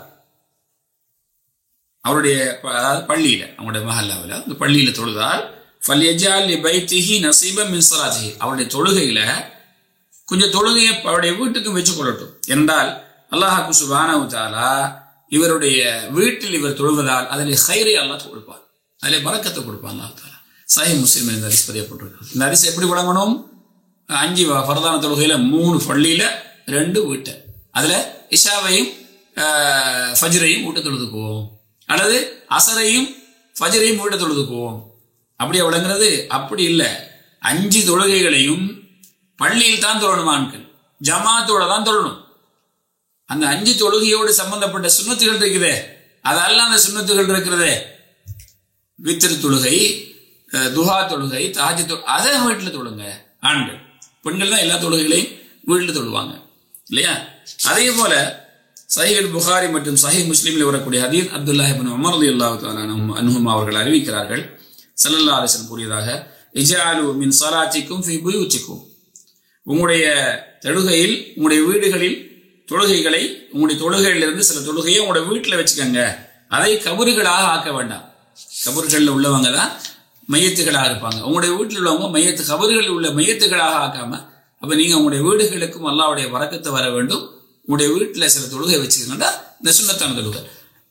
அவருடைய பள்ளியில, அவருடைய மஹல்லாவில் அந்த பள்ளியில தொழுதால், ஃபல்யஜால் லிபைத்திஹி நஸீபன் மின் ஸலாத்திஹி, அவருடைய தொழுகையில கொஞ்சம் தொழுகையை அவருடைய வீட்டுக்கும் வச்சு கொள்ளட்டும் என்றால், அல்லாஹ் சுப்ஹானஹு வ தஆலா இவருடைய வீட்டில் இவர் தொழுவதால் அதில் ஹைரை அல்லாஹ் கொடுப்பார், அதில் பரக்கத்தை கொடுப்பான் அல்லாஹ் தஆலா. சஹீஹ் முஸ்லிம் இந்த ஹதீஸ் பதியப்பட்டிருக்கிறது. இந்த ஹதீஸ் எப்படி விளங்கணும்? 5 ஃபர்தான தொழுகையில 3 பள்ளியில 2 வீட்டை, அதுல இஷாவையும் ஃபஜ்ரையும் வீட்டை தொழுதுக்குவோம், அல்லது அசரையும் ஃபஜ்ரையும் வீட்டை தொழுதுக்குவோம். அப்படியே விளங்குறது? அப்படி இல்லை. 5 தொழுகைகளையும் பள்ளியில் தான் தொழணும். ஆண்கள் ஜமாத்தோட தான் தொழணும். அந்த 5 தொழுகையோடு சம்பந்தப்பட்ட சுன்னத்துகள் இருக்குதே, அதெல்லாம் அந்த சுன்னத்துகள் இருக்கிறதே, வித்ர் தொழுகை, துஹா தொழுகை, தஹஜ்ஜுத் தொழுகை, அதை வீட்டில் தொழுங்க. ஆண்கள், பெண்கள் தான் எல்லா தொழுகைகளையும் வீட்டில் தொழுவாங்க இல்லையா? அதே போல சஹீஹ் புகாரி மற்றும் சஹீஹ் முஸ்லிமில் வரக்கூடிய ஹதீஸ், அப்துல்லாஹ் இப்னு உமர் ரலியல்லாஹு தஆலா அன்ஹுமா அவர்கள் அறிவிக்கிறார்கள், ஸல்லல்லாஹு அலைஹி வஸல்லம் கூறியதாக, இஜ்அலு மின் ஸலாத்திக்கும் ஃபீ புயூத்திக்கும், உங்களுடைய தொழுகையில், உங்களுடைய வீடுகளில் தொழுகைகளை, உங்களுடைய தொழுகையிலிருந்து சில தொழுகையை உங்களுடைய வீட்டில் வச்சுக்கோங்க, அதை கபறுகளாக ஆக்க வேண்டாம். கபறுகளில் உள்ளவங்க தான் மையத்துகளாக இருப்பாங்க, உங்களுடைய வீட்டில் உள்ளவங்க மையத்து கபறுகளில் உள்ள மையத்துகளாக ஆக்காம, அப்ப நீங்க உங்களுடைய வீடுகளுக்கும் அல்லாஹ்வுடைய பரக்கத்தை வர வேண்டும், உங்களுடைய வீட்டில் சில தொழுகை வச்சுக்கோங்கடா. இந்த சுன்னத்தான தொழுகை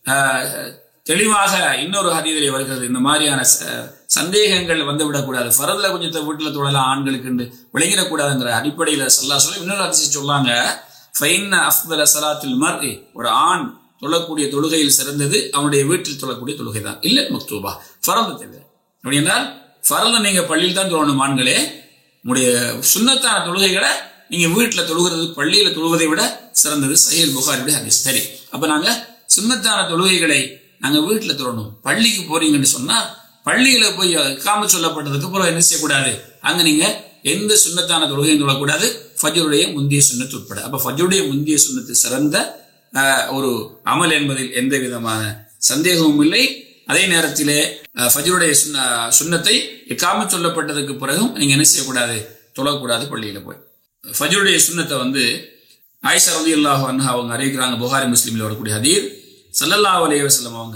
தெளிவாக இன்னொரு ஹதீஸிலே வருகிறது. இந்த மாதிரியான சந்தேகங்கள் வந்து விடக்கூடாது, ஃபரதுல கொஞ்சத்தை வீட்டில் தொழலாம் ஆண்களுக்கு விளங்கிடக்கூடாதுங்கிற அடிப்படையில் ஸல்லல்லாஹு அலைஹி இன்னொரு ஹதீஸ் சொல்லாங்க, ஃபைன்ன அஃதல ஸலாத்துல் மர்இ, ஒரு ஆண் தொழக்கூடிய தொழுகையில் சிறந்தது அவனுடைய வீட்டில் தொழக்கூடிய தொழுகை தான், இல்லை மக்தூபா, ஃபரது தவிர. அப்படி என்றால் ஃபரது நீங்க பள்ளியில் தான் தொழணும் ஆண்களே, உங்களுடைய சுன்னத்தான தொழுகைகளை நீங்க வீட்டில் தொழுகிறது பள்ளியில தொழுவதை விட சிறந்தது. சஹீஹ் புகாரியுடைய ஹதீஸ். சரி, அப்ப நாங்க சுன்னத்தான தொழுகைகளை நாங்க வீட்டில் தொழணும். பள்ளிக்கு போறீங்கன்னு சொன்னா பள்ளியில போய் இக்காமத் சொல்லப்பட்டதுக்கு அப்புறம் என்ன செய்யக்கூடாது, அங்க நீங்க எந்த சுன்னத்தான தொழுகையும் தொழக்கூடாது, ஃபஜ்ருடைய முந்திய சுன்னத்து உட்பட. அப்ப ஃபஜ்ருடைய முந்திய சுன்னத்து சிறந்த ஒரு அமல் என்பதில் எந்த விதமான சந்தேகமும் இல்லை. அதே நேரத்திலே ஃபஜ்ருடைய சுன்னத்தை இக்காமத் சொல்லப்பட்டதுக்கு பிறகும் நீங்க என்ன செய்யக்கூடாது, தொழக்கூடாது பள்ளியில போய். ஃபஜ்ருடைய சுன்னத்தை வந்து ஆயிஷா ரலியல்லாஹு அன்ஹா அவங்க அறிவிக்கிறாங்க, புகாரி முஸ்லிமில் வரக்கூடிய ஹதீஸ், ஸல்லல்லாஹு அலைஹி வஸல்லம் அவங்க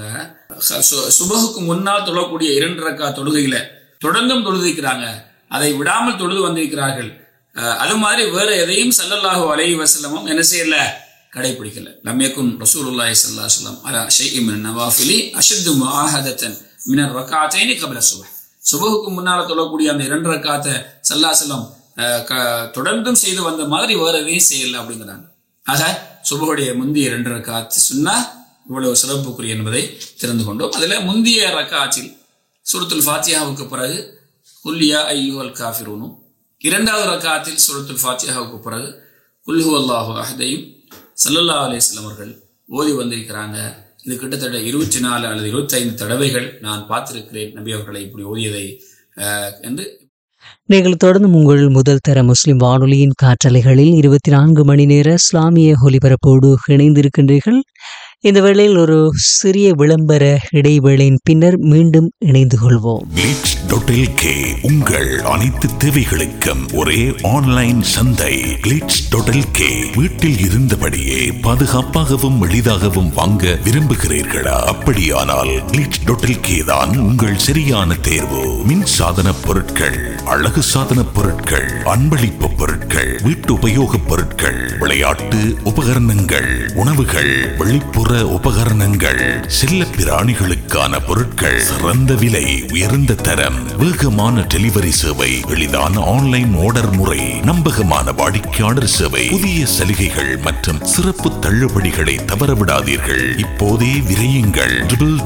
சுபஹுக்கு முன்னால் தொழக்கூடிய 2 ரக்காத் தொழுகையில தொடர்ந்தும் தொழுதிருக்கிறாங்க, அதை விடாமல் தொழுது வந்திருக்கிறார்கள். அது மாதிரி வேற எதையும் ஸல்லல்லாஹு அலைஹி வஸல்லம் என்ன செய்யல, கடைபிடிக்கல. லம் யகுன் ரசூலுல்லாஹி ஸல்லல்லாஹு அலைஹி வஸல்லம் அலா ஷைஇன் மின் நவாஃபிலி அஷத்து முஆஹதத்தன் மின் ரக்காத்தைனி கப்ல சுபஹ், சுபஹுக்கு முன்னால தொழக்கூடிய அந்த 2 ரக்காத்தை ஸல்லல்லாஹு அலைஹி வஸல்லம் தொடர்ந்தும் செய்து வந்த மாதிரி வேற எதையும் செய்யல அப்படிங்கிறாங்க. ஆக சுபஹுடைய முந்திய 2 ரக்காத் சுன்னா இவ்வளவு சிறப்புக்குரிய என்பதை தெரிந்து கொண்டோம். அதுல முந்திய ரக்காத்தில் சூரத்துல் ஃபாத்திஹாவுக்கு பிறகு குல் யா அய்யுஹல் காஃபிரூனும், 2வது ரக்காத்தில் சூரத்துல் ஃபாத்திஹாவுக்கு பிறகு குல் ஹுவல்லாஹு அஹதையும் ஸல்லல்லாஹு அலைஹி வஸல்லம் அவர்கள் ஓதி வந்திருக்கிறாங்க. இது கிட்டத்தட்ட 24 அல்லது 25 தடவைகள் நான் பார்த்திருக்கிறேன் நபி அவர்களை இப்படி ஓதியதை என்று. நீங்கள் தொடர்ந்து உங்கள் முதல் தர முஸ்லிம் வானொலியின் காற்றலைகளில் 24 மணி நேர இஸ்லாமிய ஒலிபரப்போடு இணைந்திருக்கின்றீர்கள். இந்த வேளையில் ஒரு சிறிய விளம்பர இடைவேளையின் பின்னர் மீண்டும் இணைந்து கொள்வோம். glitch.lk உங்கள் அனைத்து தேவைகளுக்கும் ஒரே ஆன்லைன் சந்தை. glitch.lk வீட்டில் இருந்தபடியே பாதுகாப்பாகவும் எளிதாகவும் வாங்க விரும்புகிறீர்களா? அப்படியானால் glitch.lk தான் உங்கள் சரியான தேர்வு. மின் சாதன பொருட்கள், அழகு சாதன பொருட்கள், அன்பளிப்பு பொருட்கள், வீட்டு உபயோக பொருட்கள், விளையாட்டு உபகரணங்கள், உணவுகள், வெளிப்புற உபகரணங்கள், செல்ல பிராணிகளுக்கான பொருட்கள், சிறந்த விலை, உயர்ந்த தரம், வேகமான டெலிவரி சேவை, எளிதான ஆன்லைன் ஆர்டர் முறை, நம்பகமான வாடிக்கையாளர் சேவை, புதிய சலுகைகள் மற்றும் சிறப்பு தள்ளுபடிகளை தவறவிடாதீர்கள். இப்போதே விரையுங்கள்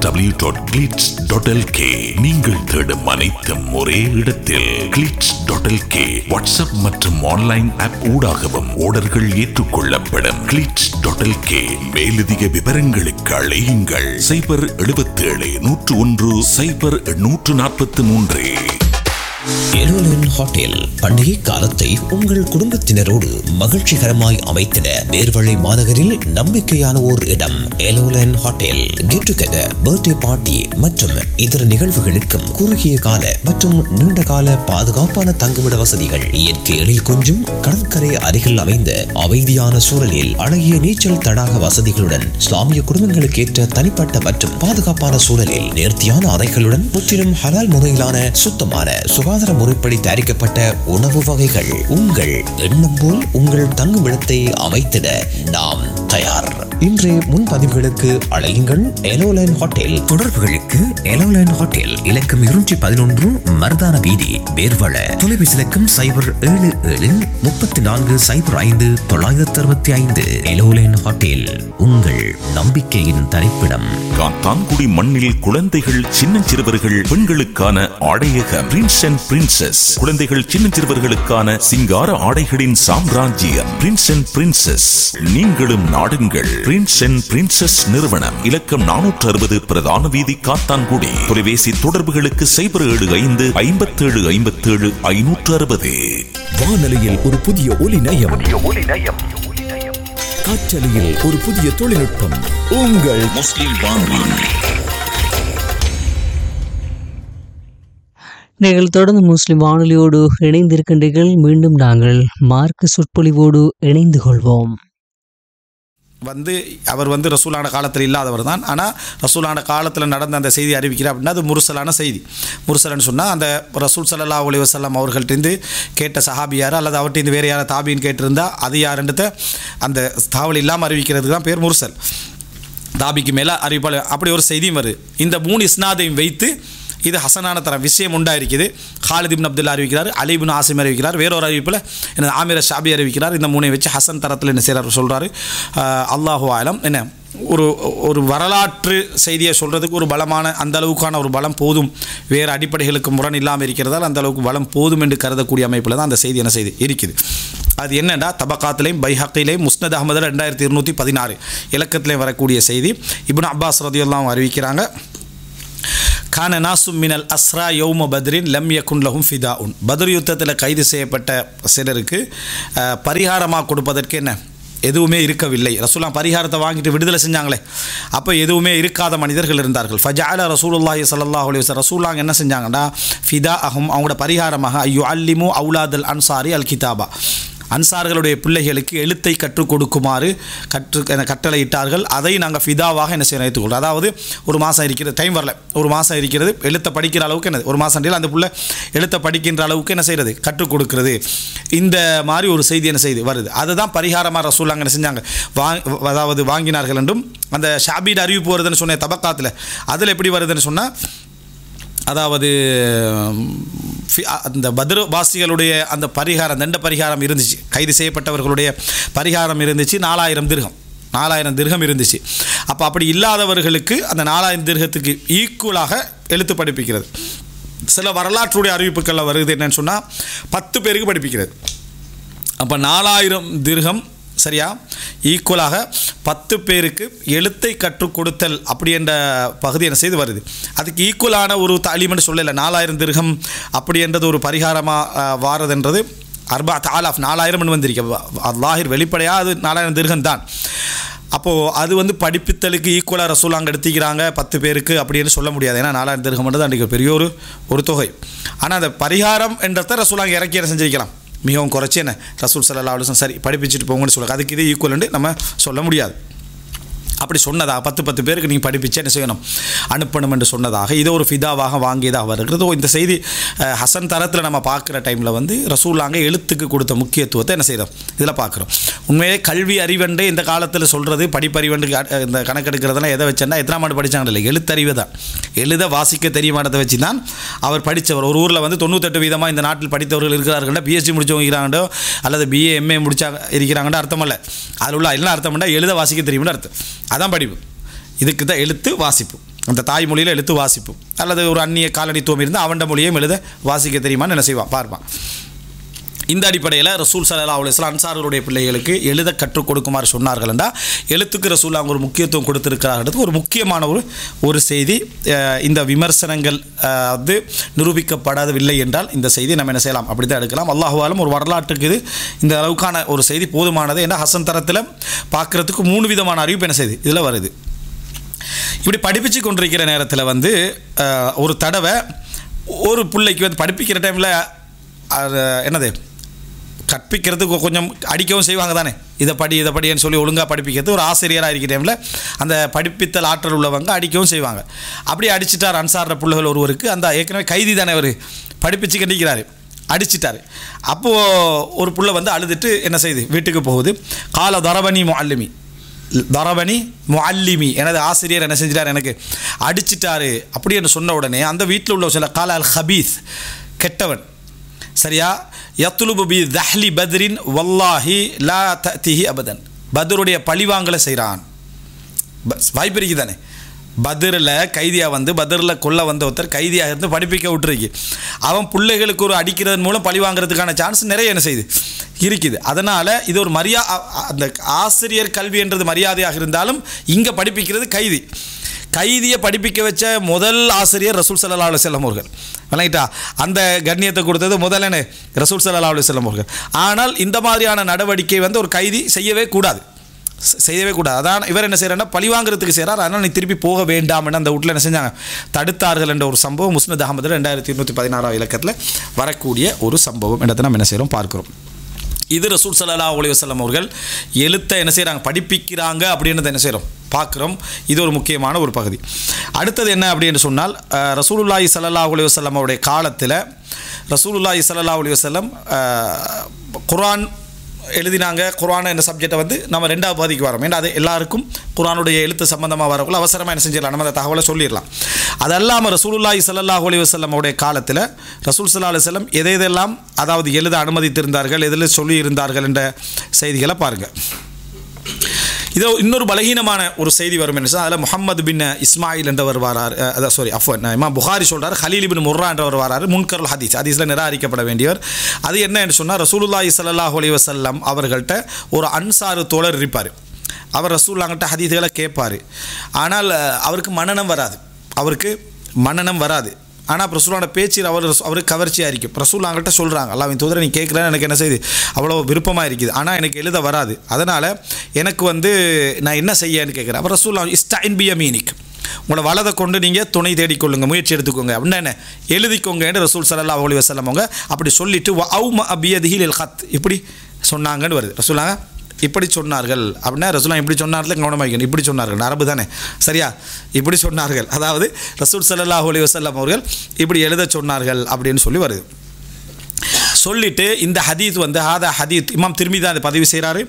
www.glitch.lk. நீங்கள் தேடும் அனைத்தும் ஒரே இடத்தில். glitch.lk வாட்ஸ்அப் மற்றும் ஆன்லைன் ஆப் ஊடாகவும் ஆர்டர்கள் ஏற்றுக்கொள்ளப்படும். glitch.lk மேலதிக விவரங்களுக்கு அழையுங்கள் 077 101 0843. எலோலன் ஹோட்டல் பண்டிகை காலத்தை உங்கள் குடும்பத்தினரோடு மகிழ்ச்சிகரமாய் அமைத்திட நேர்வழி மாநகரில் நம்பிக்கையான ஓர் இடம் எலோலன் hotel. Get together, birthday party மற்றும் இதர நிகழ்வுகளுக்கும் குறுகிய கால மற்றும் நீண்ட கால பாதுகாப்பான தங்குமிட வசதிகள். இயற்கை எழில் கொஞ்சும் கடற்கரை அருகில் அமைந்த அமைதியான சூழலில் அழகிய நீச்சல் தடாக வசதிகளுடன் இஸ்லாமிய குடும்பங்களுக்கு ஏற்ற தனிப்பட்ட மற்றும் பாதுகாப்பான சூழலில் நேர்த்தியான அறைகளுடன் முற்றிலும் ஹலால் முறையிலான சுத்தமான சுகாதார முறைப்படி தயாரிக்கப்பட்ட உணவு வகைகள். உங்கள் எண்ணம் போல் உங்கள் தங்குமிடத்தை அமைத்திட நாம் தயார். இன்றைய முன்பதிவுகளுக்கு அழையுங்கள் எலோலைன் ஹோட்டல். தொடர்புகளுக்கு எலோலைன் ஹோட்டல் இலக்கம் 211 மர்தான வீதி, வேர்வள. தொலைபேசி இலக்கம் 0773405 எலோலைன் ஹோட்டல், உங்கள் நம்பிக்கையின் தரிப்பிடம். காத்தான்குடி மண்ணில் குழந்தைகள், சின்னஞ்சிறுவர்கள், பெண்களுக்கான ஆடையகம் பிரின்ஸ் அண்ட் பிரின்சஸ். குழந்தைகள், சின்னஞ்சிறுவர்களுக்கான சிங்கார ஆடைகளின் சாம்ராஜ்யம் பிரின்ஸ் அண்ட் பிரின்சஸ். நீங்களும் நாடுங்கள் பிரின்ஸ் அண்ட் பிரின்சஸ் நிறுவனம். இலக்கம் 460 பிரதான வீதி, காத்தான்குடி. தொலைபேசி தொடர்புகளுக்கு 0755757 வானொலியில் ஒரு புதிய ஒலி நயம், காற்றலையில் ஒரு புதிய தொழில்நுட்பம். உங்கள் முஸ்லிம் வானொலி. நீங்கள் தொடர்ந்து முஸ்லிம் வானொலியோடு இணைந்திருக்கின்றீர்கள். மீண்டும் நாங்கள் மார்க்க சொற்பொழிவோடு இணைந்து கொள்வோம். அவர் ரசூலான காலத்தில் இல்லாதவர் தான். ஆனால் ரசூலான காலத்தில் நடந்த அந்த செய்தி அறிவிக்கிறார் அப்படின்னா அது முர்சலான செய்தி. முர்சலன்னு சொன்னால் அந்த ரசூல் ஸல்லல்லாஹு அலைஹி வஸல்லம் அவர்கள்ட்டேருந்து கேட்ட சஹாபியார் அல்லது அவர்கிட்ட வேறு யாரை தாபின்னு கேட்டிருந்தா அது யாருன்றத அந்த தாவல் இல்லாமல் அறிவிக்கிறதுக்கு தான் பேர் முர்சல். தாபிக்கு மேலே அறிவிப்பாள். அப்படி ஒரு செய்தியும் வருது. இந்த 3 இஸ்னாதையும் வைத்து இது ஹசனான தரம் விஷயம் உண்டாயிருக்குது. ஹாலித் இப்னு அப்துல்லா அறிவிக்கிறார், அலி இப்னு ஆசிம் அறிவிக்கிறார், வேறொரு அறிவிப்பில் என்ன ஆமிர ஷாபி அறிவிக்கிறார். இந்த 3 வச்சு ஹசன் தரத்தில் என்ன செய்கிறார் சொல்கிறாரு. அல்லாஹு ஆலம் என்ன ஒரு வரலாற்று செய்தியை சொல்கிறதுக்கு ஒரு பலமான அந்த அளவுக்கான ஒரு பலம் போதும், வேறு அடிப்படைகளுக்கு முரண் இல்லாமல் இருக்கிறதால் அந்த அளவுக்கு பலம் போதும் என்று கருதக்கூடிய அமைப்பில் தான் அந்த செய்தி என்ன செய்தி இருக்குது. அது என்னென்னா தபக்காத்திலையும் பைஹக்கிலையும் முஸ்னத் அஹமதில் 2216 இலக்கத்திலையும் வரக்கூடிய செய்தி. இப்னு அப்பாஸ் ரலியல்லாஹு அறிவிக்கிறாங்க, கான நாசும் மினல் அஸ்ரா யௌம பத்ரின் லம் யகுன் லஹும் ஃபிதாஉன். பத்ர் யுத்தத்தில் கைது செய்யப்பட்ட சிலருக்கு பரிகாரமாக கொடுப்பதற்கு என்ன எதுவுமே இருக்கவில்லை. ரசூலுல்லாஹ் பரிகாரத்தை வாங்கிட்டு விடுதலை செஞ்சாங்களே, அப்போ எதுவுமே இருக்காத மனிதர்கள் இருந்தார்கள். ஃபஜஅல ரசூலுல்லாஹி ஸல்லல்லாஹு அலைஹி வஸல்லம் ரசூலுல்லாஹ் என்ன செஞ்சாங்கன்னா ஃபிதாஅஹும் அவங்களோட பரிகாரமாக ஐயு அல்லிமு அவுலாதல் அன்சாரி அல் கிதாபா, அன்சார்களுடைய பிள்ளைகளுக்கு எழுத்தை கற்றுக் கொடுக்குமாறு கட்டளையிட்டார்கள். அதை நாங்கள் ஃபிதாவாக என்ன செய்ய வைத்துக்கொள்கிறோம். அதாவது ஒரு மாதம் இருக்கிறது, டைம் வரல, ஒரு மாதம் இருக்கிறது, எழுத்தை படிக்கிற அளவுக்கு என்ன ஒரு மாதம் அந்த பிள்ளை எழுத்தை படிக்கின்ற அளவுக்கு என்ன செய்கிறது கற்றுக் கொடுக்கிறது. இந்த மாதிரி ஒரு செய்தி என்ன செய்து வருது. அதுதான் பரிகாரமாக ரசூலுல்லாஹ் என்ன செஞ்சாங்க அதாவது வாங்கினார்கள் என்றும் அந்த ஷாபீட் அறிவிப்பு வருதுன்னு சொன்ன தபக்காத்தில் அதில் எப்படி வருதுன்னு சொன்னால், அதாவது அந்த பத்ர் வாசிகளுடைய அந்த பரிகாரம் தண்ட பரிகாரம் இருந்துச்சு, கைது செய்யப்பட்டவர்களுடைய பரிகாரம் இருந்துச்சு 4000 திர்ஹம் இருந்துச்சு. அப்போ அப்படி இல்லாதவர்களுக்கு அந்த 4000 திர்ஹத்துக்கு ஈக்குவலாக எழுத்து படிப்பிக்கிறது. சில வரலாற்றுடைய அறிவிப்புகளில் வருது என்னன்னு சொன்னால் 10 பேருக்கு படிப்பிக்கிறது. அப்போ 4000 திர்ஹம் சரியா ஈக்குவலாக 10 பேருக்கு எழுத்தை கற்றுக் கொடுத்தல் அப்படி என்ற பகுதி என்ன செய்து வருது. அதுக்கு ஈக்குவலான ஒரு தாலீம்னு சொல்லலை. 4000 திர்ஹம் அப்படி என்றது ஒரு பரிகாரமாக வாரதுன்றது 4000 வந்திருக்க அல்லாஹிர் வெளிப்படையாக அது 4000 திர்ஹம் தான். அப்போது அது படிப்பித்தலுக்கு ஈக்குவலாக ரசூலுல்லாஹ் எடுத்துக்கிறாங்க 10 பேருக்கு அப்படின்னு சொல்ல முடியாது. ஏன்னா 4000 திர்ஹம்ன்றது அன்றைக்கு பெரிய ஒரு தொகை. ஆனால் அந்த பரிகாரம் என்றதை ரசூலுல்லாஹ் இறக்கி செஞ்சிருக்கலாம், மிகவும் குறைச்சி என்ன ரசூல் ஸல்லல்லாஹு அலைஹி வஸல்லம் சரி படிப்பிச்சுட்டு போங்கன்னு சொல்லுவாங்க. அதுக்கு இது ஈக்குவல்னு நம்ம சொல்ல முடியாது. அப்படி சொன்னதா 10 பேருக்கு நீங்கள் படிப்பிச்சு என்ன செய்யணும் அனுப்பணும் என்று சொன்னதாக இது ஒரு ஃபிதாவாக வாங்கியதாக வருகிறது. இந்த செய்தி ஹசன் தரத்தில் நம்ம பார்க்குற டைமில் ரசூலுல்லாஹ் எழுத்துக்கு கொடுத்த முக்கியத்துவத்தை என்ன செய்கிறோம் இதில் பார்க்குறோம். உண்மையே கல்வி அறிவண்டு இந்த காலத்தில் சொல்கிறது படிப்பறிவண்டு இந்த கணக்கெடுக்கிறதுலாம் எதை வச்சேன்னா எத்தனாம் ஆண்டு படித்தாங்க இல்லை, எழுத்தறிவு தான். எழுத வாசிக்க தெரியுமானதை வச்சு தான் அவர் படித்தவர். ஒரு ஊரில் 98% இந்த நாட்டில் படித்தவர்கள் இருக்கிறார்கள்னா பிஹெச்டி முடிச்சவங்க இருக்கிறாங்கண்டோ அல்லது பிஏ எம்ஏ முடிச்சா இருக்கிறாங்கன்னு அர்த்தம் இல்லை. அதில் உள்ள என்ன அர்த்தம்னா எழுத வாசிக்க தெரியும்னு அர்த்தம். அதான் படிப்பு. இதுக்கு தான் எழுத்து வாசிப்பு, அந்த தாய்மொழியில் எழுத்து வாசிப்பு. அல்லது ஒரு அந்நிய காலனித்துவம் இருந்தால் அவன் மொழியையும் எழுத வாசிக்க தெரியுமான்னு என்ன செய்வான் பார்ப்பான். இந்த அடிப்படையில் ரசூல் ஸல்லல்லாஹு அலைஹி வஸல்லம் அன்சார்களுடைய பிள்ளைகளுக்கு எழுத கற்றுக் கொடுக்குமாறு சொன்னார்கள் என்றால் எழுத்துக்கு ரசூல் அவங்க ஒரு முக்கியத்துவம் கொடுத்திருக்கிறார்கள். ஒரு முக்கியமான ஒரு செய்தி. இந்த விமர்சனங்கள் வந்து நிரூபிக்கப்படவில்லை என்றால் இந்த செய்தி நம்ம என்ன செய்யலாம், அப்படி தான் எடுக்கலாம். அல்லாஹு ஆலம் ஒரு வரலாற்றுக்கு இது இந்த அளவுக்கான ஒரு செய்தி போதுமானது. ஏன்னா ஹசன் தரத்தில் பார்க்குறதுக்கு 3 விதமான அறிவிப்பு என்ன செய்யுது இதில் வருது. இப்படி படிப்பிச்சு கொண்டிருக்கிற நேரத்தில் வந்து ஒரு தடவை ஒரு பிள்ளைக்கு வந்து படிப்பிக்கிற டைமில் என்னது கற்பிக்கிறதுக்கு கொஞ்சம் அடிக்கவும் செய்வாங்க தானே, இதை படின்னு சொல்லி ஒழுங்காக படிப்பிக்கிறது. ஒரு ஆசிரியராக இருக்கிற டைமில் அந்த படிப்பித்தல் ஆற்றல் உள்ளவங்க அடிக்கவும் செய்வாங்க. அப்படி அடிச்சிட்டார் அன்சார பிள்ளைகள் ஒருவருக்கு. அந்த ஏற்கனவே கைதி தானே அவர் படிப்பிச்சு கண்டிக்கிறாரு, அடிச்சிட்டார். அப்போது ஒரு பிள்ளை வந்து அழுதுட்டு என்ன செய்யுது வீட்டுக்கு போகுது. கால தரபனி முஅல்லிமி எனது ஆசிரியர் என்ன செஞ்சிட்டார் எனக்கு அடிச்சிட்டாரு அப்படின்னு சொன்ன உடனே அந்த வீட்டில் உள்ள சில கால அல் ஹபீஸ் கெட்டவன் சரியா யத்லுபு பி தஹ்லி பத்ரின் வல்லாஹி லா தஅதிஹி அபதன் பத்ருடைய பழிவாங்கலை செய்கிறான். வாய்ப்பு இருக்குது தானே, பத்ரில் கைதியாக வந்து பத்ரில் கொல்ல வந்த ஒருத்தர் கைதியாக இருந்து படிப்பிக்க விட்டுருக்கு. அவன் பிள்ளைகளுக்கு ஒரு அடிக்கிறதன் மூலம் பழி வாங்குறதுக்கான சான்ஸ் நிறைய என்ன செய்யுது இருக்குது. அதனால் இது ஒரு அந்த ஆசிரியர் கல்வின்றது மரியாதையாக இருந்தாலும் இங்கே படிப்பிக்கிறது கைதியை படிப்பிக்க வச்ச முதல் ஆசிரியர் ரசூல் ஸல்லல்லாஹு அலைஹி வஸல்லம் அவர்கள். விளங்கிட்டா, அந்த கண்ணியத்தை கொடுத்தது முதல்ல ரசூல் ஸல்லல்லாஹு அலைஹி வஸல்லம் அவர்கள். ஆனால் இந்த மாதிரியான நடவடிக்கை வந்து ஒரு கைதி செய்யவே கூடாது. அதான் இவர் என்ன செய்கிறாருன்னா பழி வாங்குறதுக்கு செய்கிறார். அதனால் நீ திருப்பி போக வேண்டாம்னு அந்த வீட்டில் என்ன செஞ்சாங்க தடுத்தார்கள் என்ற ஒரு சம்பவம் முஸ்னத் அஹ்மதில் 2216 இலக்கத்தில் வரக்கூடிய ஒரு சம்பவம் இடத்தை நம்ம என்ன செய்கிறோம் பார்க்குறோம். இது ரசூல் ஸல்லல்லாஹு அலைஹி வஸல்லம் அவர்கள் எழுத்தை என்ன செய்கிறாங்க படிப்பிக்கிறாங்க அப்படின்றத என்ன செய்கிறோம் பார்க்குறோம். இது ஒரு முக்கியமான ஒரு பகுதி. அடுத்தது என்ன அப்படின்னு சொன்னால் ரசூலுல்லாஹி ஸல்லல்லாஹு அலைஹி வஸல்லம் அவருடைய காலத்தில் ரசூலுல்லாஹி ஸல்லல்லாஹு அலைஹி வஸல்லம் குர்ஆன் எழுதினாங்க. குர்ஆன் என்ற சப்ஜெக்டை வந்து நம்ம 2வது பகுதிக்கு வரோம். ஏன்னா அது எல்லாருக்கும் குர்ஆனுடைய எழுத்து சம்பந்தமாக வரக்குள்ள அவசரமாக என்ன செஞ்சிடலாம், நம்ம அந்த தகவலை சொல்லிடலாம். அது அல்லாமல் ரசூலுல்லாஹி ஸல்லல்லாஹு அலைஹி வஸல்லம் உடைய காலத்தில் ரசூல் ஸல்லல்லாஹு அலைஹி வஸல்லம் எதெல்லாம் அதாவது எழுத அனுமதித்திருந்தார்கள், எதில் சொல்லியிருந்தார்கள் என்ற செய்திகளை பாருங்கள். இதோ இன்னொரு பலகீனமான ஒரு செய்தி வரும் என்று சொன்னால் அதில் முஹம்மது பின் இஸ்மாயில் என்றவர் வரார். இமாம் புகாரி சொல்கிறார் ஹலீல் பின் முர்ரா என்றவர் வராரு. முன்கருல் ஹதீஸில் நிராகரிக்கப்பட வேண்டியவர். அது என்ன என்று சொன்னால் ரசூலுல்லாஹி ஸல்லல்லாஹு அலைஹி வஸல்லம் அவர்கள்ட்ட ஒரு அன்சாரு தோழர் இருப்பார். அவர் ரசூலுல்லாஹ்கிட்ட ஹதீஸுகளை கேட்பார். ஆனால் அவருக்கு மனனம் வராது. ஆனால் ரசூலோட பேச்சு அவருக்கு கவர்ச்சியாக இருக்கும். ரசூலுல்லாஹ்கிட்ட சொல்கிறாங்க, அல்லாஹ்வின் தூதரை நீ கேட்குறேன்னு எனக்கு என்ன செய்யுது அவ்வளோ விருப்பமாக இருக்குது, ஆனால் எனக்கு எழுத வராது. அதனால் எனக்கு வந்து நான் என்ன செய்யன்னு கேட்குறேன். அப்போ ரசூலுல்லாஹ் இஸ்தஇன் பியமீனிக் உங்களை வலதை கொண்டு நீங்கள் துணை தேடிக்கொள்ளுங்க, முயற்சி எடுத்துக்கோங்க அப்படின்னா என்ன எழுதிக்கோங்க என்று ரசூல் ஸல்லல்லாஹு அலைஹி வஸல்லம் அவங்க அப்படி சொல்லிட்டு வஅௌம பியதிஹி லில் ஹத் இப்படி சொன்னாங்கன்னு வருது. ரசூலுல்லாஹ் இப்படி சொன்னார்கள் அப்படின்னா ரசூலுல்லாஹ் இப்படி சொன்னார்கள் கவனமாக வைக்கணும். இப்படி சொன்னார்கள் அரபு தானே சரியா, இப்படி சொன்னார்கள் அதாவது ரசூல் ஸல்லல்லாஹு அலைஹி வஸல்லம் அவர்கள் இப்படி எழுத சொன்னார்கள் அப்படின்னு சொல்லி வருது. சொல்லிட்டு இந்த ஹதீத் வந்து ஹதீத் இமாம் திர்மிதி தான் அதை பதிவு செய்கிறாரு.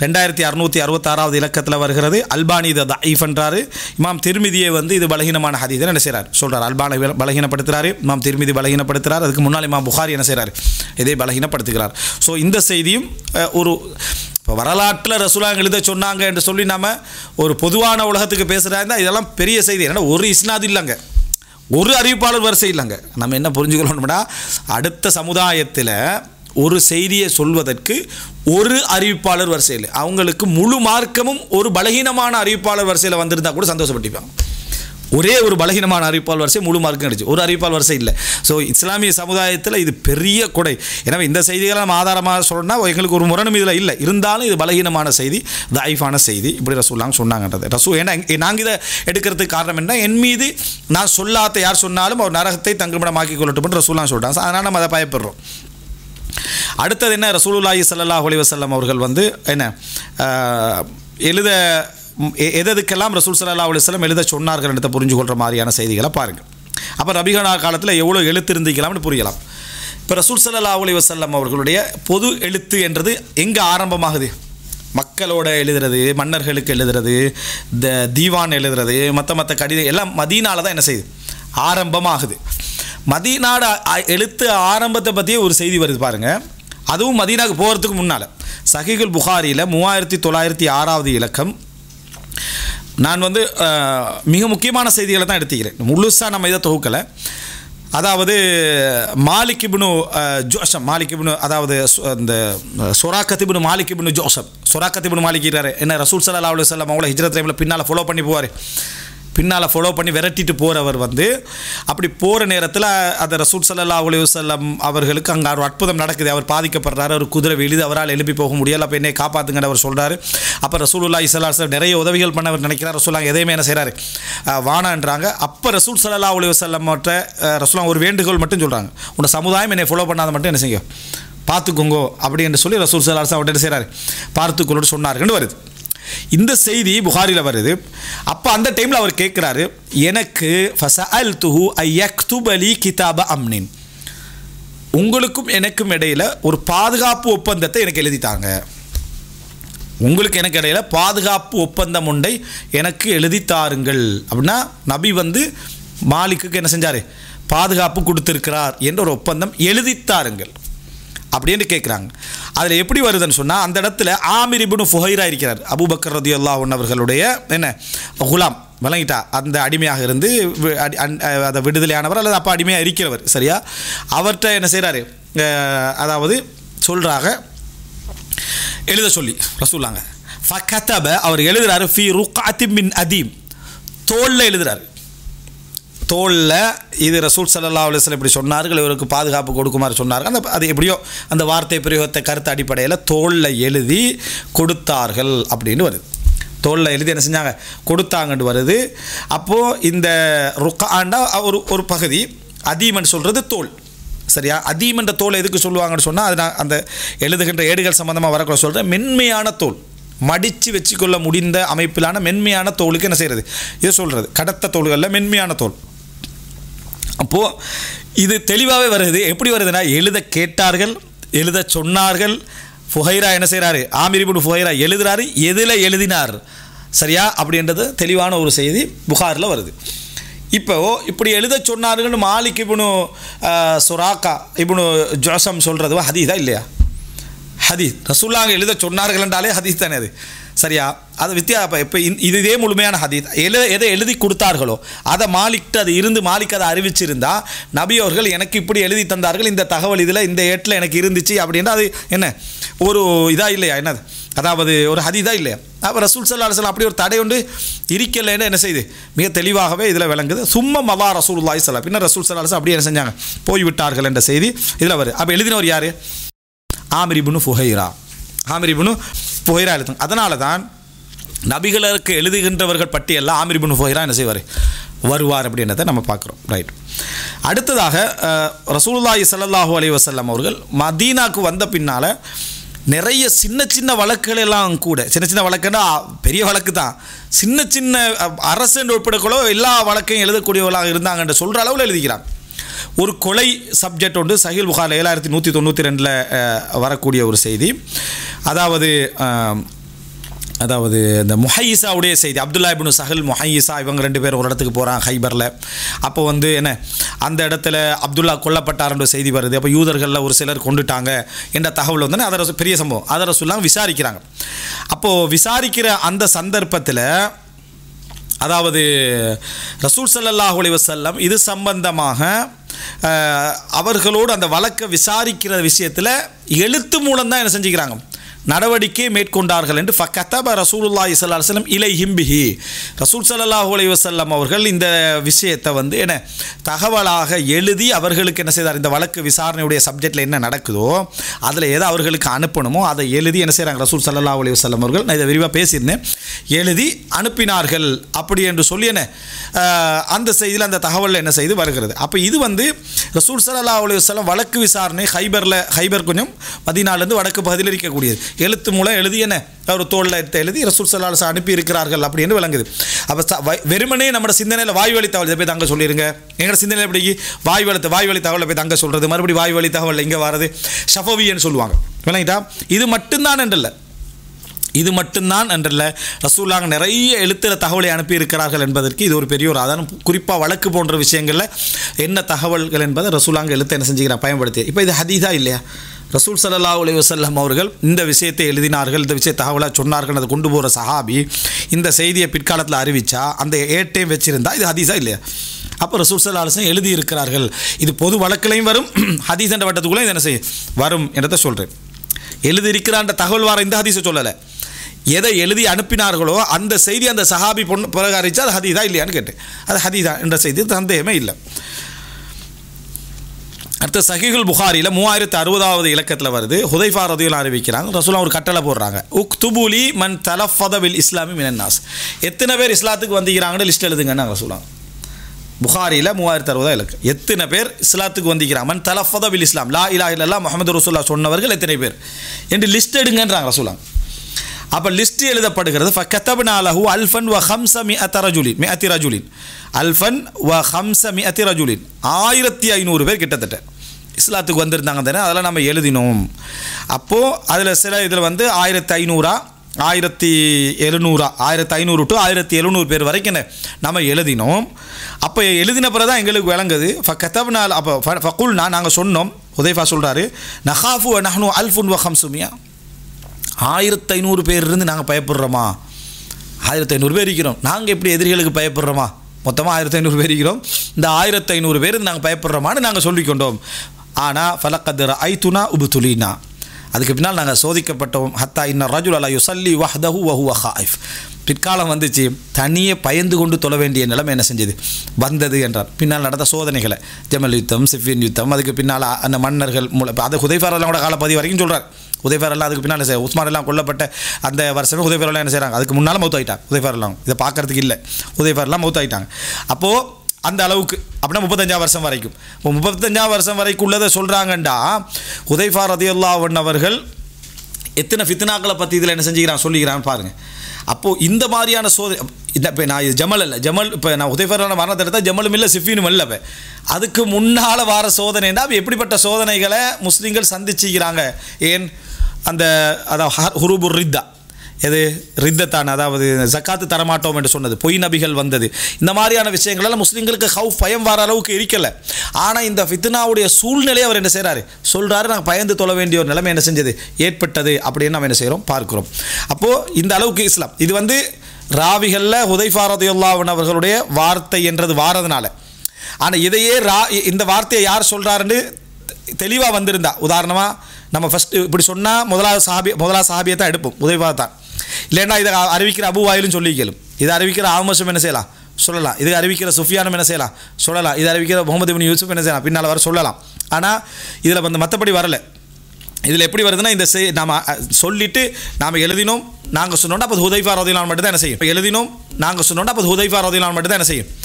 2666 இலக்கத்தில் வருகிறது. அல்பானி இதை தஈஃப் என்றாரு. இமாம் திர்மிதியை வந்து இது பலகீனமான ஹதீத் என்ன செய்கிறார் சொல்கிறார். அல்பானை பலகீனப்படுத்துகிறாரு, இமாம் திர்மிதி பலகீனப்படுத்துகிறார். அதுக்கு முன்னால் இமாம் புகாரி என்ன செய்கிறார் இதை பலகீனப்படுத்துகிறார். ஸோ இந்த செய்தியும் ஒரு இப்போ வரலாற்றில் ரசூலுல்லாஹ் எழுத சொன்னாங்க என்று சொல்லி நம்ம ஒரு பொதுவான உலகத்துக்கு பேசுகிறாங்க. இதெல்லாம் பெரிய செய்தி. ஏன்னா ஒரு இஸ்னாது இல்லைங்க, ஒரு அறிவிப்பாளர் வரிசை இல்லைங்க. நம்ம என்ன புரிஞ்சுக்கணும்னா அடுத்த சமுதாயத்தில் ஒரு செய்தியை சொல்வதற்கு ஒரு அறிவிப்பாளர் வரிசை இல்லை. அவங்களுக்கு முழு மார்க்கமும் ஒரு பலகீனமான அறிவிப்பாளர் வரிசையில் வந்திருந்தால் கூட சந்தோஷப்பட்டிருப்பாங்க. ஒரே ஒரு பலகீனமான அறிவிப்பாளர் வரிசை முழு மார்க்கம் கிடைச்சு, ஒரு அறிவிப்பாளர் வரிசை இல்லை. ஸோ இஸ்லாமிய சமுதாயத்தில் இது பெரிய கொடை. எனவே இந்த செய்திகளை நம்ம ஆதாரமாக சொல்லணும்னா எங்களுக்கு ஒரு முரணும் இதில் இல்லை. இருந்தாலும் இது பலகீனமான செய்தி, தஈஃபான செய்தி. இப்படி ரசூலுல்லாஹ் சொன்னாங்கன்றது ஏன்னா நாங்கள் இதை எடுக்கிறதுக்கு காரணம் என்ன, என் மீது நான் சொல்லாத யார் சொன்னாலும் அவர் நரகத்தை தங்குமிடமாக்கி கொள்ளட்டும் ரசூலுல்லாஹ் சொல்கிறாங்க. அதனால் நம்ம அதை பயப்படுறோம். அடுத்தது என்ன, ரசூலுல்லாஹி ஸல்லல்லாஹு அலைஹி வஸல்லம் அவர்கள் வந்து என்ன எழுத எதுக்கெல்லாம் ரசூல் ஸல்லல்லாஹு அலைஹி வஸல்லம் எழுத சொன்னார்கள் என்று புரிஞ்சு கொள்கிற மாதிரியான செய்திகளை பாருங்கள். அப்போ நபிகளார் காலத்தில் எவ்வளோ எழுத்து இருந்திக்கலாம்னு புரியலாம். இப்போ ரசூல் ஸல்லல்லாஹு அலைஹி வஸல்லம் அவர்களுடைய பொது எழுத்து என்றது எங்கே ஆரம்பமாகுது? மக்களோட எழுதுறது, மன்னர்களுக்கு எழுதுறது, இந்த தீவான் எழுதுறது, மற்ற கடிதம் எல்லாம் மதீனால தான் என்ன செய்யுது ஆரம்பமாகுது. மதீனாட எழுத்து ஆரம்பத்தை பற்றியே ஒரு செய்தி வருது பாருங்கள். அதுவும் மதீனாவுக்கு போகிறதுக்கு முன்னால் சஹீஹுல் புகாரியில் 3906 இலக்கம். நான் வந்து மிக முக்கியமான செய்திகளை தான் எடுத்துக்கிறேன், முழுசாக நம்ம இதை தொகுக்கலை. அதாவது மாலிக் இப்னு ஜோசம், மாலிக் இப்னு அதாவது இந்த சொராக்கத் இப்னு மாலிக் இப்னு ஜோசம், சொராக்கத் இப்னு மாலிக் இருக்காரு என்ன, ரசூல் ஸல்லல்லாஹு அலைஹி வஸல்லம் அவங்கள ஹிஜ்ரத் டைமில் பின்னால் ஃபாலோ பண்ணி போவார், பின்னால் ஃபாலோ பண்ணி விரட்டிட்டு போகிறவர் வந்து அப்படி போகிற நேரத்தில் அந்த ரசூல் ஸல்லல்லாஹு அலைஹி வஸல்லம் அவர்களுக்கு அங்கே ஒரு அற்புதம் நடக்குது. அவர் பாதிக்கப்படுறாரு, ஒரு குதிரை விழுது, அவரால் எழுப்பி போக முடியலை, அப்போ என்னை காப்பாற்றுங்கன்னு அவர் சொல்கிறாரு. அப்போ ரசூலுல்லாஹி ஸல்லல்லாஹு அலைஹி வஸல்லம் நிறைய உதவிகள் பண்ண அவர் நினைக்கிறார். ரசூலுல்லாஹ் எதையுமே என்ன செய்கிறாரு, வானான்றாங்க. அப்போ ரசூல் ஸல்லல்லாஹு அலைஹி வஸல்லம் ரசூலுல்லாஹ் ஒரு வேண்டுகோள் மட்டும் சொல்கிறாங்க, உன்னோட சமுதாயம் என்னை ஃபாலோ பண்ணாத மட்டும் என்ன செய்யும் பார்த்துக்கோங்கோ அப்படி என்று சொல்லி ரசூல் ஸல்லல்லாஹு அலைஹி வஸல்லம் என்ன செய்கிறாரு, பார்த்துக்கொள்ளு சொன்னாருன்னு வருது. இந்த செய்தி புகாரில் வருது. அப்போ அந்த டைமில் அவர் கேட்குறாரு, எனக்கு ஃபஸஅல்துஹு அய்யக்துப லி கிதாப அம்னின், உங்களுக்கும் எனக்கும் இடையில் ஒரு பாதுகாப்பு ஒப்பந்தத்தை எனக்கு எழுதித்தாங்க, உங்களுக்கு எனக்கு இடையில் பாதுகாப்பு ஒப்பந்தம் ஒன்றை எனக்கு எழுதித்தாருங்கள் அப்படின்னா நபி வந்து மாலிக்குக்கு என்ன செஞ்சார், பாதுகாப்பு கொடுத்துருக்கிறார் என்ற ஒரு ஒப்பந்தம் எழுதித்தாருங்கள் அப்படின்னு கேட்குறாங்க. அதில் எப்படி வருதுன்னு சொன்னால், அந்த இடத்துல ஆமிர் இப்னு ஃபுஹைரா இருக்கிறார், அபூபக்கர் ரலியல்லாஹு அன்ஹு அவர்களுடைய என்ன குலாம் விளங்கிட்டா, அந்த அடிமையாக இருந்து அதை விடுதலையானவர் அல்லது அப்போ அடிமையாக இருக்கிறவர் சரியா, அவர்கிட்ட என்ன செய்கிறாரு, அதாவது சொல்கிறாங்க எழுத சொல்லி ரசூலுல்லாஹ் ஃபகதப, அவர் எழுதுறாரு ஃபி ருக்அத்தி மின் அதீம், தோளில் எழுதுறாரு, தோளில் இது ரசூல் ஸல்லல்லாஹு அலைஹி வஸல்லம் இப்படி சொன்னார்கள், இவருக்கு பாதுகாப்பு கொடுக்குமாறு சொன்னார்கள், அந்த அது எப்படியோ அந்த வார்த்தை பிரயோகத்தை கருத்து அடிப்படையில் தோளில் எழுதி கொடுத்தார்கள் அப்படின்னு வருது. தோளில் எழுதி என்ன செஞ்சாங்க, கொடுத்தாங்கன்னு வருது. அப்போது இந்த ருக்காண்டா ஒரு பகுதி, அதீமன் சொல்கிறது தோல் சரியா. அதீமன்ற தோல் எதுக்கு சொல்லுவாங்கன்னு சொன்னால், அது நான் அந்த எழுதுகின்ற ஏடுகள் சம்மந்தமாக வரக்கூட சொல்கிறேன், மென்மையான தோல், மடித்து வச்சுக்கொள்ள முடிந்த அமைப்பிலான மென்மையான தோலுக்கு என்ன செய்கிறது இது சொல்கிறது, கடத்த தோல்களில் மென்மையான தோல். அப்போது இது தெளிவாகவே வருது. எப்படி வருதுன்னா, எழுத கேட்டார்கள், எழுத சொன்னார்கள், ஃபுஹைரா என்ன செய்கிறாரு, ஆமிர் இப்னு ஃபுஹைரா எழுதுறாரு, எதில் எழுதினார் சரியா அப்படின்றது தெளிவான ஒரு செய்தி புகாரில் வருது. இப்போ இப்படி எழுத சொன்னார்கள்னு மாலிக் இப்னு சுராக்கா இப்னு ஜோசம் சொல்கிறது ஹதீஸா இல்லையா, ஹதீஸ். ரசூலுல்லாஹ் எழுத சொன்னார்கள் என்றாலே ஹதீஸ் தானே அது சரியா. அது இப்போ இதே முழுமையான ஹதீஸ். எதை எழுதி கொடுத்தார்களோ அதை மாலிக்கிட்ட அது இருந்து மாலிக் அதை அறிவிச்சிருந்தா, நபி அவர்கள் எனக்கு இப்படி எழுதி தந்தார்கள், இந்த தகவல் இதில் இந்த ஏட்டில் எனக்கு இருந்துச்சு அப்படின்னா அது என்ன ஒரு இதாக இல்லையா, என்னது அதாவது ஒரு ஹதீஸா இல்லையா. அப்போ ரசூல் ஸல்லல்லாஹு அலைஹி வஸல்லம் அப்படி ஒரு தடை ஒன்று இருக்கலைன்னு என்ன செய்யுது மிக தெளிவாகவே இதில் விளங்குது. சும்மா மவா ரசூலுல்லாஹி ஸல்லல்லாஹு அலைஹி வஸல்லம், பின்னர் ரசூல் ஸல்லல்லாஹு அலைஹி வஸல்லம் அப்படியே என்ன செஞ்சாங்க, போய்விட்டார்கள் என்ற செய்தி இதில் வருது. அப்போ எழுதினவர் யார், ஆமிர் இப்னு ஃபுஹைரா, ஆமிர் இப்னு ஃபுஹைரா எழுதுங்க. அதனால தான் நபிகளுக்கு எழுதுகின்றவர்கள் பட்டியலில் ஆமிர் இப்னு ஃபுஹைரா என்ன செய்வார், வருவார் அப்படின்றத நம்ம பார்க்குறோம். ரைட். அடுத்ததாக ரசூலுல்லாஹி ஸல்லல்லாஹு அலைஹி வஸல்லம் அவர்கள் மதீனாவுக்கு வந்த பின்னால் நிறைய சின்ன சின்ன வழக்குகள் எல்லாம் கூட, சின்ன சின்ன வழக்குன்னா பெரிய வழக்கு தான், சின்ன சின்ன அரசு என்று உட்படக்கூட எல்லா வழக்கையும் எழுதக்கூடியவர்களாக இருந்தாங்கன்ற சொல்கிற அளவில் எழுதிக்கிறாங்க. ஒரு கொலை சப்ஜெக்ட் ஒன்று சஹீல் புகாரி 7192 வரக்கூடிய ஒரு செய்தி. அதாவது இந்த முஹையிசாவுடைய செய்தி, அப்துல்லா இப்னு சஹல் முஹையிசா இவங்க 2 பேர் ஒரு இடத்துக்கு போகிறாங்க ஹைபரில். அப்போ வந்து என்ன அந்த இடத்துல அப்துல்லா கொல்லப்பட்டார்ன்ற செய்தி வருது. அப்போ யூதர்களில் ஒரு சிலர் கொண்டுட்டாங்க என்ற தகவல் வந்து அதை பெரிய சம்பவம், அதை ரசூலுல்லாஹ் விசாரிக்கிறாங்க. அப்போது விசாரிக்கிற அந்த சந்தர்ப்பத்தில் அதாவது ரசூல் ஸல்லல்லாஹு அலைஹி வஸல்லம் இது சம்பந்தமாக அவர்களோடு அந்த வழக்கை விசாரிக்கிற விஷயத்தில் எழுத்து மூலம்தான் என்ன செஞ்சுக்கிறாங்க, நடவடிக்கை மேற்கொண்டார்கள் என்று ஃபகதப ரசூலுல்லாஹி ஸல்லல்லாஹு அலைஹி வஸல்லம் இலைஹிம் பிஹி, ரசூல் ஸல்லல்லாஹு அலைஹி வஸல்லம் அவர்கள் இந்த விஷயத்தை வந்து என்ன தகவலாக எழுதி அவர்களுக்கு என்ன செய்தார், இந்த வழக்கு விசாரணையுடைய சப்ஜெக்டில் என்ன நடக்குதோ அதில் எதை அவர்களுக்கு அனுப்பணுமோ அதை எழுதி என்ன செய்கிறாங்க ரசூல் ஸல்லல்லாஹு அலைஹி வஸல்லம் அவர்கள், நான் இதை விரிவாக பேசியிருந்தேன், எழுதி அனுப்பினார்கள் அப்படி என்று சொல்லி என்ன அந்த செய்தியில் அந்த தகவலில் என்ன செய்து வருகிறது. அப்போ இது வந்து ரசூல் ஸல்லல்லாஹு அலைஹி வஸல்லம் வழக்கு விசாரணை ஹைபர் கொஞ்சம் மதீனாவிலிருந்து வடக்கு பகுதியில் இருக்கக்கூடியது, எழுத்து மூலம் எழுதி என்ன ஒரு தோளில் எழுதி ரசூல் ஸல்லல்லாஹு அலைஹி வஸல்லம் அனுப்பி இருக்கிறார்கள் அப்படின்னு விளங்குது. அப்போ வெறுமனே நம்ம சிந்தனையில் வாய்வழி தகவல் போய் தங்க சொல்லிடுங்க, எங்களோட சிந்தனையில் எப்படி வாய்வழி தகவலை போய் தங்க சொல்கிறது, மறுபடியும் வாய்வழி தகவல் இங்கே வர்றது ஷஃபவின்னு சொல்லுவாங்க விளங்கிட்டா. இது மட்டும்தான் என்றில்லை, இது மட்டும்தான் என்றில்லை, ரசூலுல்லாஹ் நிறைய எழுத்தில் தகவலை அனுப்பியிருக்கிறார்கள் என்பதற்கு இது ஒரு பெரிய ஒரு ஆதாரம். குறிப்பாக வழக்கு போன்ற விஷயங்களில் என்ன தகவல்கள் என்பதை ரசூலுல்லாஹ் எழுத்தை என்ன செஞ்சுக்கிறான் பயன்படுத்தி. இப்போ இது ஹதீஸா இல்லையா, ரசூல் ஸல்லல்லாஹு அலைஹி வஸல்லம் அவர்கள் இந்த விஷயத்தை எழுதினார்கள், இந்த விஷயத்தை தகவலாக சொன்னார்கள், அதை கொண்டு போகிற சஹாபி இந்த செய்தியை பிற்காலத்தில் அறிவித்தா அந்த ஏட்டையும் வச்சுருந்தா இது ஹதீஸா இல்லையா. அப்போ ரசூல் ஸல்லல்லாஹு அலைஹி வஸல்லம் எழுதி இருக்கிறார்கள். இது பொது வழக்கிலையும் வரும், ஹதீஸ் என்ற வட்டத்துக்குள்ளே இது என்ன செய்ய வரும் என்றதை சொல்கிறேன். எழுதியிருக்கிறான்ற தகவல் வார இந்த ஹதீஸை சொல்லலை, எதை எழுதி அனுப்பினார்களோ அந்த செய்தி அந்த சஹாபி பிறகு அறிவிச்சா அது ஹதீதா இல்லையான்னு கேட்டேன். அது ஹதீதா என்ற செய்தி சந்தேகமே இல்லை. அடுத்த சஹீஹுல் புகாரியில் 3060வது இலக்கத்தில் வருது. ஹுதைஃபா ரலியல்லாஹு அறிவிக்கிறாங்க, ரசூலுல்லாஹ் ஒரு கட்டளை போடுறாங்க, உக்துபுலி மன் தலஃபத பில் இஸ்லாமி மினன் நாஸ். எத்தனை பேர் இஸ்லாத்துக்கு வந்திக்கிறாங்கன்னு லிஸ்ட் எழுதுங்கன்னு ரசூலுல்லாஹ். புகாரியில் 3060 இலக்கு. எத்தனை பேர் இஸ்லாத்துக்கு வந்திக்கிறாங்க, மன் தலஃபத பில் இஸ்லாம், லா இலாஹ இல்லல்லாஹ் முஹம்மது ரசூலுல்லாஹ் சொன்னவர்கள் எத்தனை பேர் என்று லிஸ்ட் எடுங்கன்றாங்க ரசூலுல்லாஹ். அப்போ லிஸ்ட் எழுதப்படுகிறது. ஃபகதப்னா லஹு அல்ஃபன் வ ஹம்ஸமிஅத ரஜுலின், மிஅத்தி ரஜுலின், அல்ஃபன் வ ஹம்ஸமிஅதி ரஜுலின், 1500 பேர் கிட்டத்தட்ட இஸ்லாத்துக்கு வந்திருந்தாங்க தானே, அதெல்லாம் நம்ம எழுதினோம். அப்போது அதில் சில இதில் 1500 1700 1500 to 1700 பேர் வரைக்கும் நம்ம எழுதினோம். அப்போ எழுதின பிறகு தான் எங்களுக்கு விளங்குது. ஃபகதப்னா, அப்போ ஃபகுல்னா நாங்கள் சொன்னோம், ஹுதைஃபா சொல்கிறாரு, நஹாஃபு வ நஹ்னு அல்ஃபுன் வ ஹம்ஸுமியா, 1500 பேர் இருந்து நாங்கள் பயப்படுறோமா, 1500 பேர் இருக்கிறோம், நாங்கள் எப்படி எதிரிகளுக்கு பயப்படுறோமா, மொத்தமாக 1500 பேர் இருக்கிறோம், இந்த 1500 பேர் நாங்கள் பயப்படுறோமான்னு நாங்கள் சொல்லிக்கொண்டோம். ஆனால் ஃபலக்கத் ரஅய்துனா உப்துலீனா, அதுக்கு பின்னால் நாங்கள் சோதிக்கப்பட்டோம். ஹத்தா இன்ன ரஜுல லா யுஸல்லி வஹ்தஹு வ ஹுவ ஹாயிஃப், பிற்காலம் வந்துச்சு தனியே பயந்து கொண்டு தொழ வேண்டிய நிலைமை என்ன செஞ்சது வந்தது என்றார். பின்னால் நடந்த சோதனைகளை, ஜமல் யுத்தம், சிஃபின் யுத்தம், அதுக்கு பின்னால் அந்த மன்னர்கள் அதை ஹுதைஃபா ரலியல்லாஹு அன்ஹு காலப்பதி வரைக்கும் சொல்கிறார். ஹுதைஃபா எல்லாம் அதுக்கு பின்னால் உஸ்மான் எல்லாம் கொல்லப்பட்ட அந்த வருஷமே ஹுதைஃபா எல்லாம் என்ன செய்கிறாங்க, அதுக்கு முன்னால் மௌத் ஆகிட்டாங்க. ஹுதைஃபா எல்லாம் இதை பார்க்கறதுக்கு இல்லை, ஹுதைஃபா எல்லாம் மௌத் ஆகிட்டாங்க. அப்போது அந்த அளவுக்கு அப்படின்னா 35ஆம் வருஷம் வரைக்கும், இப்போ 35ஆம் வருஷம் வரைக்கும் உள்ளதை சொல்கிறாங்கண்டா, ஹுதைஃபா ரலியல்லாஹு அன்ஹு அவர்கள் எத்தனை ஃபித்னாக்களை பற்றி இதில் என்ன செஞ்சுக்கிறான் சொல்லிக்கிறான்னு பாருங்கள். அப்போது இந்த மாதிரியான இந்த இப்போ நான் இது ஜமல் இல்லை, ஜமல் இப்போ நான் ஹுதைஃபாரோட மரணத்தை எடுத்தால் ஜமலும் இல்லை சிஃபினும் இல்லை. இப்போ அதுக்கு முன்னால் வார சோதனைன்னா எப்படிப்பட்ட சோதனைகளை முஸ்லீம்கள் சந்திச்சுக்கிறாங்க. ஏன் அந்த அதாவது ஹுரூபுர் ரித்தா, எது ரித்தத்தான், அதாவது ஜக்காத்து தரமாட்டோம் என்று சொன்னது, பொய் நபிகள் வந்தது, இந்த மாதிரியான விஷயங்களெல்லாம் முஸ்லீம்களுக்கு ஹவுஃப் பயம் வர அளவுக்கு இருக்கலை. ஆனால் இந்த ஃபித்னாவுடைய சூழ்நிலையை அவர் என்ன செய்கிறாரு சொல்கிறாரு, நாங்கள் பயந்து தொழ வேண்டிய ஒரு நிலைமை என்ன செஞ்சது ஏற்பட்டது அப்படின்னு நம்ம என்ன செய்கிறோம் பார்க்குறோம். அப்போது இந்த அளவுக்கு இஸ்லாம் இது ராவிகளில் ஹுதைஃபா ரலியல்லாஹு அன்ஹு அவர்களுடைய வார்த்தை என்றது வாரதுனால. ஆனால் இதையே இந்த வார்த்தையை யார் சொல்கிறாருன்னு தெளிவாக வந்திருந்தா, உதாரணமாக நம்ம ஃபஸ்ட்டு இப்படி சொன்னால் முதலாவது சஹாபியை தான் எடுப்போம், ஹுதைஃபா தான். இல்லைன்னா இதை அறிவிக்கிற அபு வாயிலும் சொல்லிக்கலும், இதை அறிவிக்கிற ஆமஸும் என்ன செய்யலாம் சொல்லலாம், இது அறிவிக்கிற சுஃபியானும் என்ன செய்யலாம் சொல்லலாம், இது அறிவிக்கிற முகமது இப்னு யூசுப் என்ன செய்யலாம் பின்னால் வர சொல்லலாம். ஆனால் இதில் மற்றபடி வரலை. இதில் எப்படி வருதுன்னா, இந்த நாம் சொல்லிவிட்டு நாம் எழுதினோம் நாங்கள் சொன்னோன்னா அப்போ ஹுதைஃபா ரலியல்லாஹு அன்ஹு மட்டும் தான் என்ன செய்யும், எழுதினோம் நாங்கள் சொன்னோன்னா அப்போ ஹுதைஃபா ரலியல்லாஹு அன்ஹு மட்டும் தான் என்ன செய்யும்